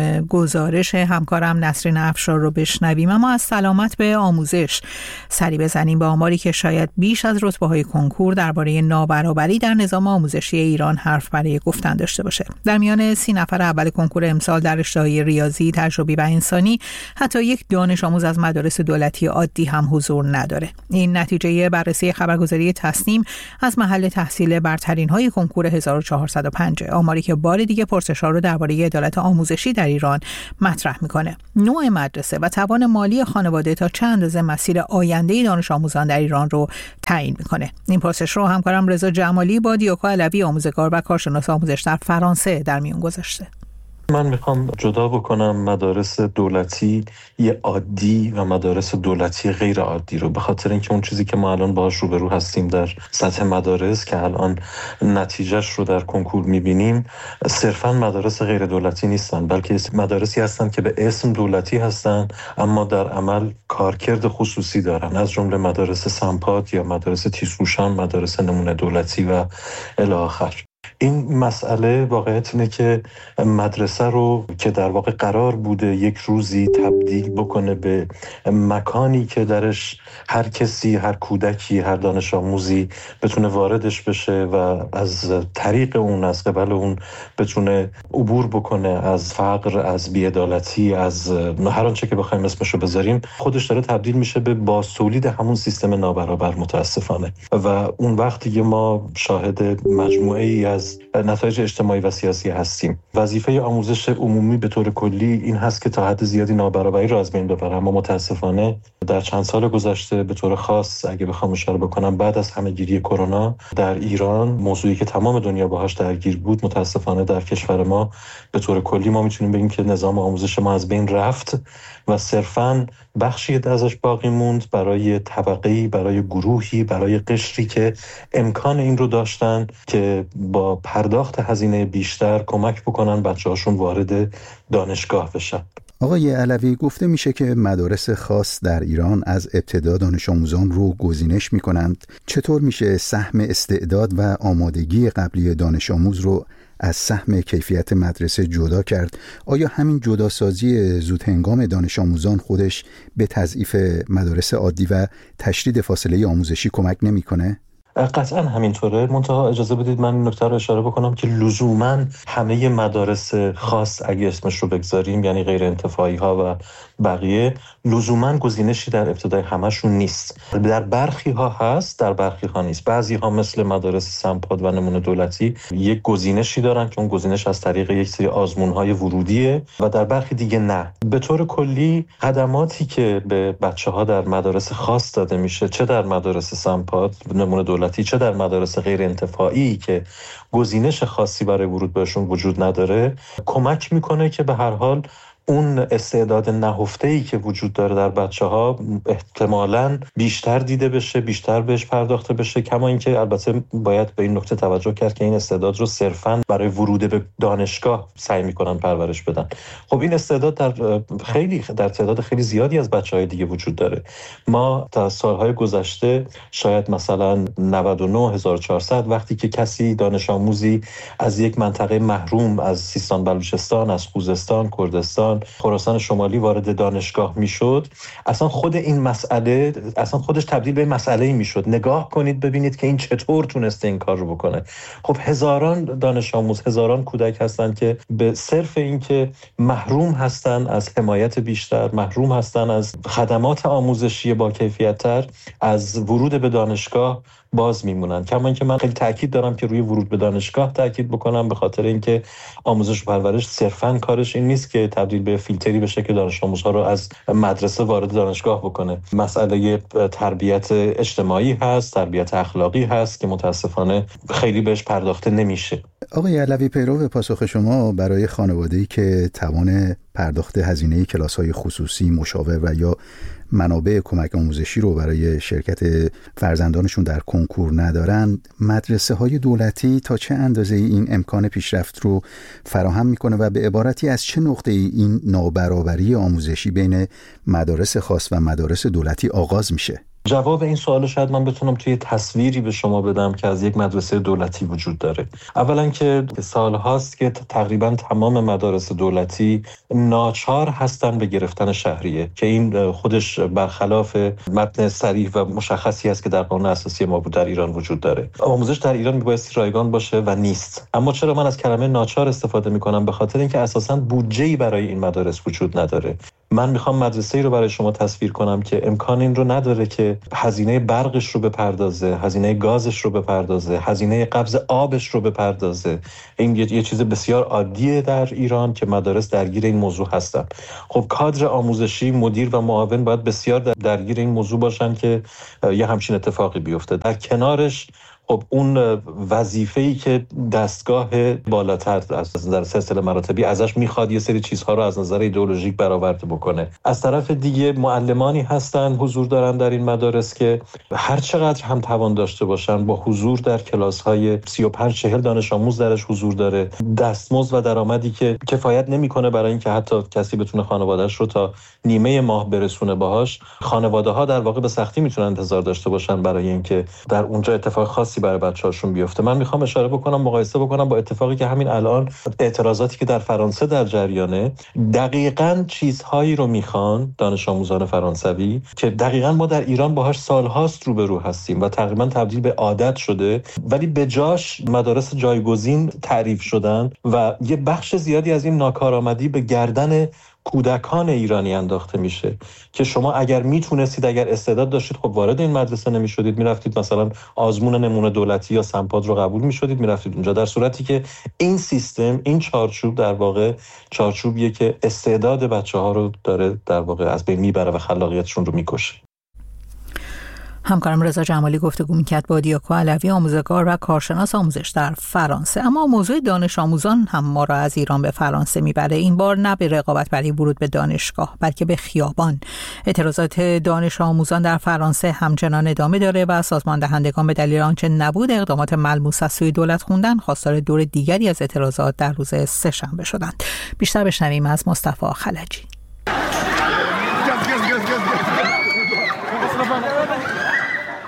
گزارش همکارم نسرین افشار رو بشنویم، اما از سلامت به آموزش سری بزنیم با آماری که شاید بیش از رتبه‌های کنکور درباره نابرابری در نظام آموزشی ایران حرف برای گفتن داشته باشه. در میان سی نفر اول کنکور امسال در رشته‌های ریاضی، تجربی و انسانی حتی یک دانش آموز از مدارس دولتی عادی هم حضور نداره. این نتیجه بررسی خبرگزاری تصنیم از محل تحصیل برترین های کنکور هزار و چهارصد و پنج، آماری که بار دیگه پرسش‌ها رو درباره عدالت آموزشی در ایران مطرح میکنه. نوع مدرسه و توان مالی خانواده تا چند اندازه مسیر آینده دانش آموزان در ایران رو تعیین میکنه. این پرسش رو همکارم رضا جمالی با دیوکا علوی، آموزگار و کارشناس آموزش در فرانسه، در میون گذاشته. من میخوام جدا بکنم مدارس دولتی یه عادی و مدارس دولتی غیر عادی رو، به خاطر اینکه اون چیزی که ما الان باهاش روبرو هستیم در سطح مدارس که الان نتیجهش رو در کنکور میبینیم صرفاً مدارس غیر دولتی نیستن، بلکه مدارسی هستن که به اسم دولتی هستن اما در عمل کارکرد خصوصی دارن، از جمله مدارس سمپات یا مدارس تیزهوشان، مدارس نمونه دولتی و الی آخر. این مسئله واقعیت اینه که مدرسه رو که در واقع قرار بوده یک روزی تبدیل بکنه به مکانی که درش هر کسی، هر کودکی، هر دانش آموزی بتونه واردش بشه و از طریق اون، از قبل اون بتونه عبور بکنه از فقر، از بی‌عدالتی، از هر آنچه که بخوایم اسمشو بذاریم، خودش داره تبدیل میشه به بازتولید همون سیستم نابرابر متاسفانه. و اون وقتی که ما شاهد مجموعه ای از نتایج اجتماعی و سیاسی هستیم. وظیفه آموزش عمومی به طور کلی این هست که تا حد زیادی نابرابری را از بین ببره، اما متاسفانه در چند سال گذشته به طور خاص اگه بخوام اشاره بکنم بعد از همه‌گیری کرونا در ایران، موضوعی که تمام دنیا باهاش درگیر بود، متاسفانه در کشور ما به طور کلی ما میتونیم بگیم که نظام آموزش ما از بین رفت و صرفاً بخشی ازش باقی موند برای طبقه‌ای، برای گروهی، برای قشری که امکان این رو داشتن که با پرداخت هزینه بیشتر کمک بکنن بچه‌هاشون وارد دانشگاه بشن. آقای علوی، گفته میشه که مدارس خاص در ایران از ابتدا دانش آموزان رو گزینش میکنند. چطور میشه سهم استعداد و آمادگی قبلی دانش آموز رو از سهم کیفیت مدرسه جدا کرد؟ آیا همین جداسازی زود هنگام دانش آموزان خودش به تضعیف مدارس عادی و تشدید فاصله آموزشی کمک نمیکنه؟ قطعا همینطوره. منتها اجازه بدید من این نکته رو اشاره بکنم که لزوما همه مدارس خاص اگه اسمش رو بگذاریم، یعنی غیر انتفاعی ها و بقیه لزوما گزینشی در ابتدای همشون نیست. در برخی ها هست، در برخی ها نیست. بعضی ها مثل مدارس سمپاد و نمونه دولتی یک گزینشی دارن که اون گزینش از طریق یک سری آزمون‌های ورودیه و در برخی دیگه نه. به طور کلی خدماتی که به بچه‌ها در مدارس خاص داده میشه، چه در مدارس سمپاد نمونه دولتی چه در مدارس غیر انتفاعی که گزینش خاصی برای ورود بهشون وجود نداره، کمک میکنه که به هر حال اون استعداد نهفته‌ای که وجود داره در بچه‌ها احتمالاً بیشتر دیده بشه، بیشتر بهش پرداخته بشه. کما اینکه البته باید به این نکته توجه کرد که این استعداد رو صرفاً برای ورود به دانشگاه سعی می‌کنن پرورش بدن. خب این استعداد در خیلی در تعداد خیلی زیادی از بچه‌های دیگه وجود داره. ما تا سال‌های گذشته شاید مثلا نود و نه هزار و چهارصد وقتی که کسی دانش آموزی از یک منطقه محروم از سیستان بلوچستان، از خوزستان، کردستان، خراسان شمالی وارد دانشگاه میشد، اصلا خود این مسئله اصلا خودش تبدیل به مسئله‌ای میشد. نگاه کنید ببینید که این چطور تونسته این کار رو بکنه. خب هزاران دانش آموز، هزاران کودک هستن که به صرف این که محروم هستن از حمایت بیشتر، محروم هستن از خدمات آموزشی با کیفیت‌تر، از ورود به دانشگاه باز میمونن. کما اینکه من خیلی تاکید دارم که روی ورود به دانشگاه تاکید بکنم، به خاطر اینکه آموزش و پرورش صرفاً کارش این نیست که تبدیل به فیلتری بشه که دانش آموزها رو از مدرسه وارد دانشگاه بکنه. مسئله تربیت اجتماعی هست، تربیت اخلاقی هست که متاسفانه خیلی بهش پرداخته نمیشه. آقای علوی، پیرو پاسخ شما، برای خانواده‌ای که توان پرداخت هزینه کلاس‌های خصوصی، مشاور و یا منابع کمک آموزشی رو برای شرکت فرزندانشون در کنکور ندارن، مدرسه‌های دولتی تا چه اندازه این امکان پیشرفت رو فراهم میکنه و به عبارتی از چه نقطه‌ای این نابرابری آموزشی بین مدارس خاص و مدارس دولتی آغاز میشه؟ جواب این سوالو شاید من بتونم توی تصویری به شما بدم که از یک مدرسه دولتی وجود داره. اولا که سال هاست که تقریبا تمام مدارس دولتی ناچار هستن به گرفتن شهریه که این خودش برخلاف متن صریح و مشخصی است که در قانون اساسی ما در ایران وجود داره. آموزش در ایران میبایستی رایگان باشه و نیست. اما چرا من از کلمه ناچار استفاده میکنم؟ به خاطر اینکه اساساً بودجه‌ای برای این مدارس وجود نداره. من میخوام مدرسه‌ای رو برای شما تصویر کنم که امکان این رو نداره که هزینه برقش رو بپردازه، هزینه گازش رو بپردازه، هزینه قبض آبش رو بپردازه. این یه, یه چیز بسیار عادیه در ایران که مدارس درگیر این موضوع هستن. خب کادر آموزشی، مدیر و معاون باید بسیار درگیر این موضوع باشن که یه همچین اتفاقی بیفته. در کنارش خب اون وظیفه‌ای که دستگاه بالاتر از نظر سلسله مراتبی ازش میخواد یه سری چیزها رو از نظر ایدئولوژیک برآورده بکنه. از طرف دیگه معلمانی هستن حضور دارن در این مدارس که هر چقدر هم توان داشته باشن با حضور در کلاس‌های سی و پنج چهل دانش آموز درش حضور داره، دستمزد و درآمدی که کفایت نمیکنه برای اینکه حتی کسی بتونه خانواده‌اش رو تا نیمه ماه برسونه باهاش. خانواده‌ها در واقع به سختی میتونن انتظار داشته باشن برای اینکه در اونجا اتفاق خاصی برای بچه‌هاشون بیفته. من میخوام اشاره بکنم، مقایسه بکنم با اتفاقی که همین الان اعتراضاتی که در فرانسه در جریانه، دقیقاً چیزهایی رو میخوان دانش آموزان فرانسوی که دقیقاً ما در ایران باهاش سالهاست روبرو هستیم و تقریباً تبدیل به عادت شده، ولی به جاش مدارس جایگزین تعریف شدن و یه بخش زیادی از این ناکارآمدی به گردن کودکان ایرانی انداخته میشه که شما اگر میتونستید، اگر استعداد داشتید، خب وارد این مدرسه نمیشدید، میرفتید مثلا آزمون نمونه دولتی یا سمپاد رو قبول میشدید، میرفتید اونجا، در صورتی که این سیستم، این چارچوب در واقع چارچوبیه که استعداد بچه‌ها رو داره در واقع از بین میبره و خلاقیتشون رو میکشه. همکارم رضا جمالی گفتگو می‌کرد با دیاکو علوی، آموزگار و کارشناس آموزش در فرانسه. اما موضوع دانش آموزان هم ما را از ایران به فرانسه میبره، این بار نه به رقابت برای ورود به دانشگاه بلکه به خیابان. اعتراضات دانش آموزان در فرانسه همچنان ادامه داره و سازمان دهندگان به دلیل آنچه نبود اقدامات ملموس از سوی دولت خوندن، خواستار دور دیگری از اعتراضات در روز سه‌شنبه شدند. بیشتر بشنویم از مصطفی خلجی.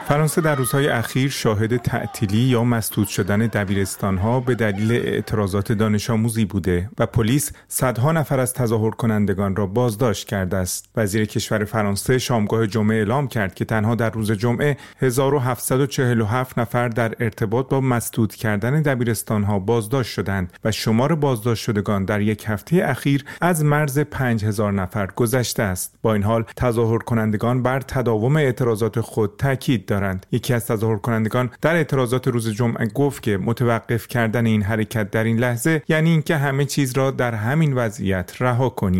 فرانسه در روزهای اخیر شاهد تعطیلی یا مسدود شدن دبیرستان‌ها به دلیل اعتراضات دانش آموزی بوده و پلیس صدها نفر از تظاهر کنندگان را بازداشت کرده است. وزیر کشور فرانسه شامگاه جمعه اعلام کرد که تنها در روز جمعه هزار و هفتصد و چهل و هفت نفر در ارتباط با مسدود کردن دبیرستان‌ها بازداشت شدند و شمار بازداشت شدگان در یک هفته اخیر از مرز پنج هزار نفر گذشته است. با این حال تظاهر کنندگان بر تداوم اعتراضات خود تاکید دارند. یکی از تظاهر کنندگان در اعتراضات روز جمعه گفت که متوقف کردن این حرکت در این لحظه یعنی اینکه همه چیز را در همین وضعیت رها کنیم.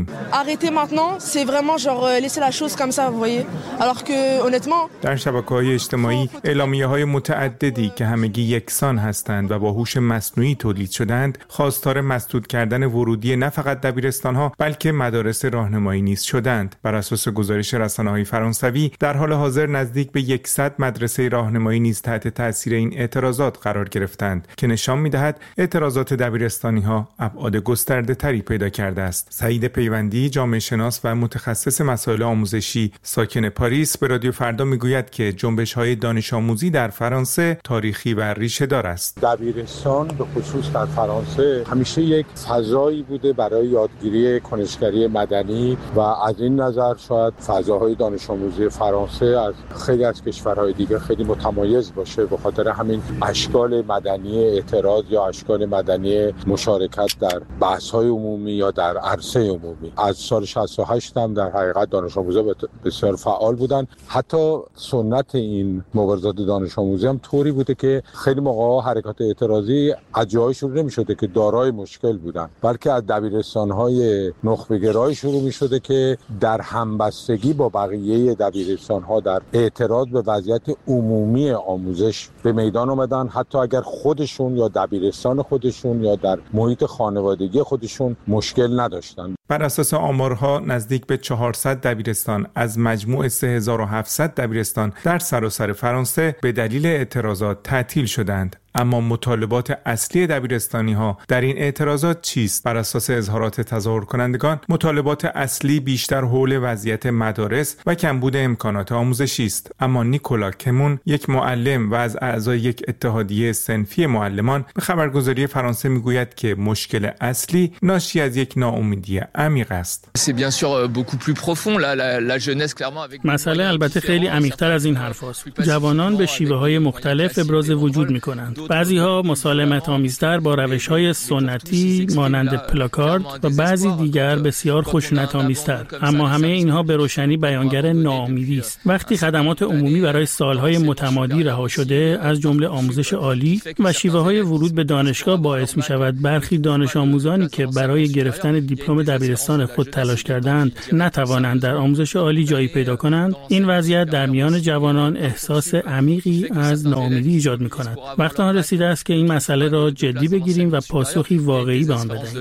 در شبکه‌های اجتماعی اعلامیه‌های متعددی که همگی یکسان هستند و با هوش مصنوعی تولید شدند خواستار مسدود کردن ورودی نه فقط دبیرستان‌ها بلکه مدارس راهنمایی نیز شدند. بر اساس گزارش رسانه‌های فرانسوی در حال حاضر نزدیک به صد مدرسه راهنمایی نیز تحت تاثیر این اعتراضات قرار گرفتند که نشان می‌دهد اعتراضات دبیرستانی‌ها ابعاد گسترده‌تری پیدا کرده است. سعید پیوندی جامعه شناس و متخصص مسائل آموزشی ساکن پاریس به رادیو فردا میگوید که جنبش‌های دانش آموزی در فرانسه تاریخی و ریشه‌دار است. دبیرستان به خصوص در فرانسه همیشه یک فضایی بوده برای یادگیری کنشگری مدنی و از این نظر شاید فضاهای دانش آموزی فرانسه از خیلی از کشورهای دیگه خیلی متمایز باشه، به خاطر همین اشکال مدنی اعتراض یا اشکال مدنی مشارکت در بحث‌های عمومی یا در عرصه عمومی. از سال شصت و هشت هم در حقیقت دانش آموزا بسیار فعال بودن. حتی سنت این مبارزات دانش آموزی هم طوری بوده که خیلی موقع‌ها حرکات اعتراضی از جایی شروع نمی‌شده که دارای مشکل بودن، بلکه از دبیرستان‌های نخبه‌گرایی شروع می‌شده که در همبستگی با بقیه دبیرستان‌ها در اعتراض به وضعیت عمومی آموزش به میدان آمدن، حتی اگر خودشون یا دبیرستان خودشون یا در محیط خانوادگی خودشون مشکل نداشتن. بر اساس آمارها نزدیک به چهارصد دبیرستان از مجموع سه هزار و هفتصد دبیرستان در سراسر فرانسه به دلیل اعتراضات تعطیل شدند. اما مطالبات اصلی دبیرستانی‌ها در این اعتراضات چیست؟ بر اساس اظهارات تظاهر کنندگان مطالبات اصلی بیشتر حول وضعیت مدارس و کمبود امکانات آموزشی است. اما نیکولا کمون یک معلم و از اعضای یک اتحادیه صنفی معلمان به خبرگزاری فرانسه میگوید که مشکل اصلی ناشی از یک ناامیدی عمیق است. مسئله البته خیلی عمیق‌تر از این حرف است. جوانان به شیوه‌های مختلف ابراز وجود می‌کنند. بعضی‌ها مسالمت آمیزتر با روش‌های سنتی مانند پلاکارد و بعضی دیگر بسیار خشونت آمیزتر. اما همه اینها به روشنی بیانگر ناامیدی است. وقتی خدمات عمومی برای سالهای متمادی رها شده، از جمله آموزش عالی و شیوه‌های ورود به دانشگاه باعث می‌شود برخی دانش آموزانی که برای گرفتن دیپلم دبیرستان خود تلاش کردند، نتوانند در آموزش عالی جایی پیدا کنند. این وضعیت در میان جوانان احساس عمیقی از ناامیدی ایجاد می‌کند. وقتی آن رسیده است که این مسئله را جدی بگیریم و پاسخی واقعی به آن بدهیم.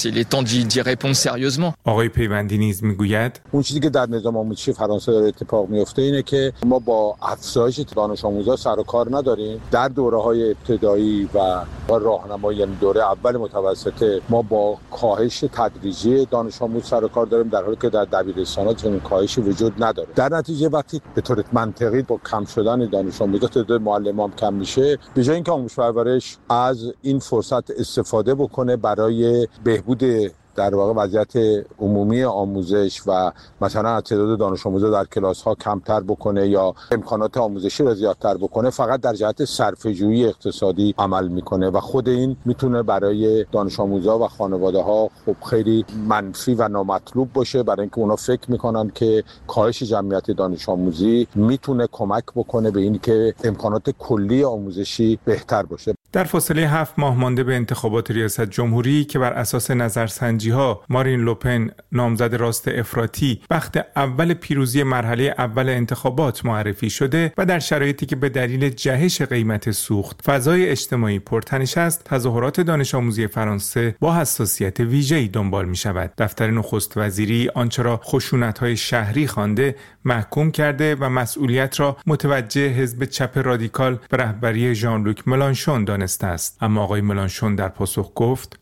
آقای پیوندی نیز میگوید اون چیزی که در نظام آموزشی فرانسه داره اتفاق میفته اینه که ما با افزایش دانش آموزا سر و کار نداریم. در دوره‌های ابتدایی و راهنمایی، یعنی دوره اول متوسطه، ما با کاهش تدریجی دانش آموز سر و کار داریم، در حالی که در دبیرستانات چنین کاهشی وجود نداره. در نتیجه وقتی به طور منطقی با کم شدن دانش آموزا تعداد معلمان کم میشه، به جای اینکه آموزش پرورش از این فرصت استفاده بکنه برای بهبود در واقع وضعیت عمومی آموزش و مثلا از تعداد دانش آموزا در کلاس ها کمتر بکنه یا امکانات آموزشی را زیادتر بکنه، فقط در جهت صرفه‌جویی اقتصادی عمل میکنه و خود این میتونه برای دانش آموزا و خانواده ها خب خیلی منفی و نامطلوب باشه، برای اینکه اونا فکر میکنن که کاهش جمعیت دانش آموزی میتونه کمک بکنه به این که امکانات کلی آموزشی بهتر باشه. در فاصله هفت ماه مانده به انتخابات ریاست جمهوری که بر اساس نظرسنجی‌ها مارین لوپن نامزد راست افراطی بخت اول پیروزی مرحله اول انتخابات معرفی شده و در شرایطی که به دلیل جهش قیمت سوخت فضای اجتماعی پرتنش است، تظاهرات دانش آموزی فرانسه با حساسیت ویژه‌ای دنبال می‌شود. دفتر نخست وزیری آنچه را خشونت‌های شهری خوانده محکوم کرده و مسئولیت را متوجه حزب چپ رادیکال به رهبری ژان لوک ملانشون دانسته است. اما آقای ملانشون در پاسخ گفت: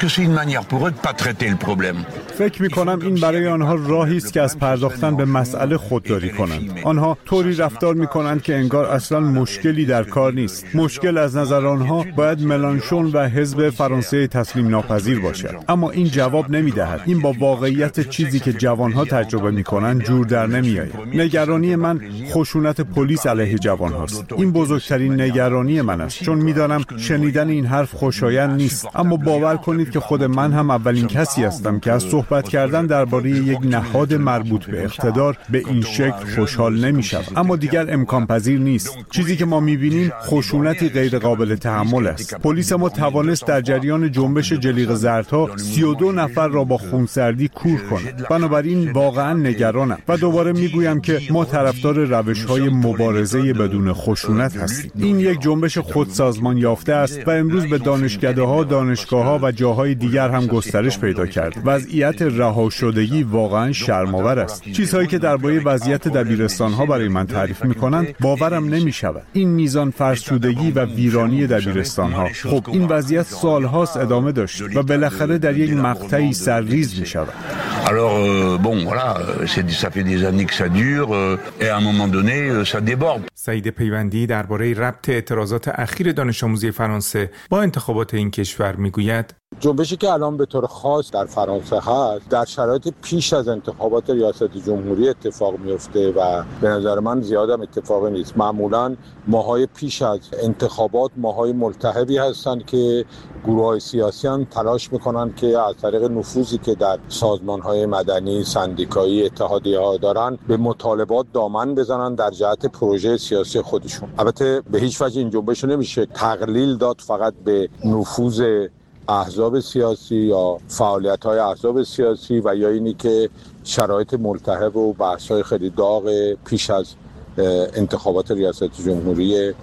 فکر می‌کنم این برای آنها راهی است که از پرداختن به مسئله خودداری کنند. آنها طوری رفتار می‌کنند که انگار اصلا مشکلی در کار نیست. مشکل از نظر آنها باید ملانشون و حزب فرانسه تسلیم ناپذیر باشد. اما این جواب نمی‌دهد. این با واقعیت چیزی که جوانها تجربه می‌کنند جور در نمی‌آید. نگرانی من خشونت پلیس علیه جوانهاست. این بزرگترین نگرانی من است، چون می‌دانم شنیدن این حرف خوشایند نیست. اما باور کنید که خود من هم اولین کسی هستم که از صحبت کردن درباره یک نهاد مربوط به اقتدار به این شکل خوشحال نمی‌شوم. اما دیگر امکان پذیر نیست. چیزی که ما می‌بینیم خشونتی غیر قابل تحمل است. پلیس ما توانست در جریان جنبش جلیقه زردها سی و دو نفر را با خونسردی کور کند. بنابراین واقعا نگرانم و دوباره میگویم که ما طرفدار روش‌های مبارزه بدون خشونت هستیم. این یک جنبش خودسازمان یافته است و امروز به دانشکده‌ها، دانشگاه‌ها و جاهای دیگر هم گسترش پیدا کرد. وضعیت رهاشدگی واقعا شرم‌آور است. چیزهایی که درباره وضعیت دبیرستان‌ها برای من تعریف می‌کنند باورم نمی‌شود. این میزان فرسودگی و ویرانی دبیرستان‌ها، خب این وضعیت سال‌هاست ادامه داشت و بالاخره در یک مقطعی سرریز می‌شود. Alors euh, bon voilà, c'est ça fait des années que ça dure euh, et à un moment donné ça déborde. سعید پیوندی درباره ربط اعتراضات اخیر دانش آموزی فرانسه با انتخابات این کشور میگوید: جنبشی که الان به طور خاص در فرانسه هست در شرایط پیش از انتخابات ریاست جمهوری اتفاق میفته و به نظر من زیادم اتفاقی نیست. معمولا ماهای پیش از انتخابات ماهای ملتهبی هستند که گروه‌های سیاسی هم تلاش میکنن که از طریق نفوذی که در سازمان‌های مدنی، سندیکایی، اتحادیه‌ها دارن به مطالبات دامن بزنن در جهت پروژه سیاسی خودشون. البته به هیچ وجه این جنبش نمیشه تقلیل داد فقط به نفوذ احزاب سیاسی یا فعالیت‌های احزاب سیاسی و یا اینی که شرایط ملتهب و بحث‌های خیلی داغ پیش از انتخابات ریاست جمهوری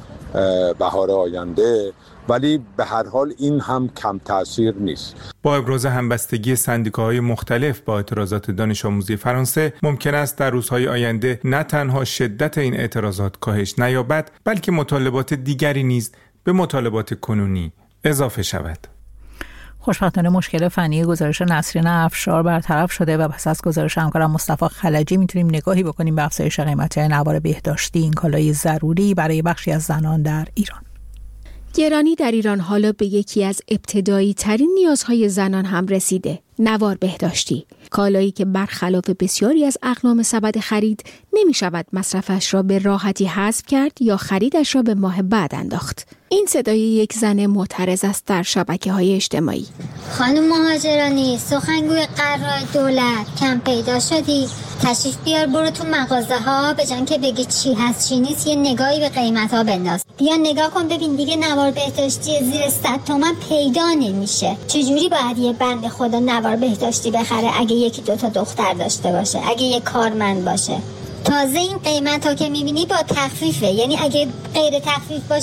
بهار آینده، ولی به هر حال این هم کم تأثیر نیست. با ابراز همبستگی سندیکاهای مختلف با اعتراضات دانش آموزی فرانسه، ممکن است در روزهای آینده نه تنها شدت این اعتراضات کاهش نیابد، بلکه مطالبات دیگری نیز به مطالبات کنونی اضافه شود. خوشبختانه مشکل فنی گزارش نسرین افشار برطرف شده و پس از گزارش همکارم مصطفی خلجی میتونیم نگاهی بکنیم به افزایش قیمت‌های نوار بهداشتی، این کالای ضروری برای بخشی از زنان در ایران. گرانی در ایران حالا به یکی از ابتدایی ترین نیازهای زنان هم رسیده: نوار بهداشتی، کالایی که برخلاف بسیاری از اقلام سبد خرید نمی شود مصرفش را به راحتی حذف کرد یا خریدش را به ماه بعد انداخت. این صدای یک زن معترض است در شبکه‌های اجتماعی. خانم مهاجرانی، سخنگوی قرار دولت، کم پیدا شدی، تشریف بیار برو تو مغازه ها، به جای که بگی چی هست چی نیست یه نگاهی به قیمت ها بنداز. بیا نگاه کن ببین دیگه نوار بهداشتی زیر صد تومن پیدا نمیشه. چجوری باید یه بنده خدا نوار بهداشتی بخره اگه یکی دوتا دختر داشته باشه، اگه یه کارمند باشه؟ تازه این قیمت ها که میبینی با تخفیفه، یعنی اگه غیر تخفیف باشه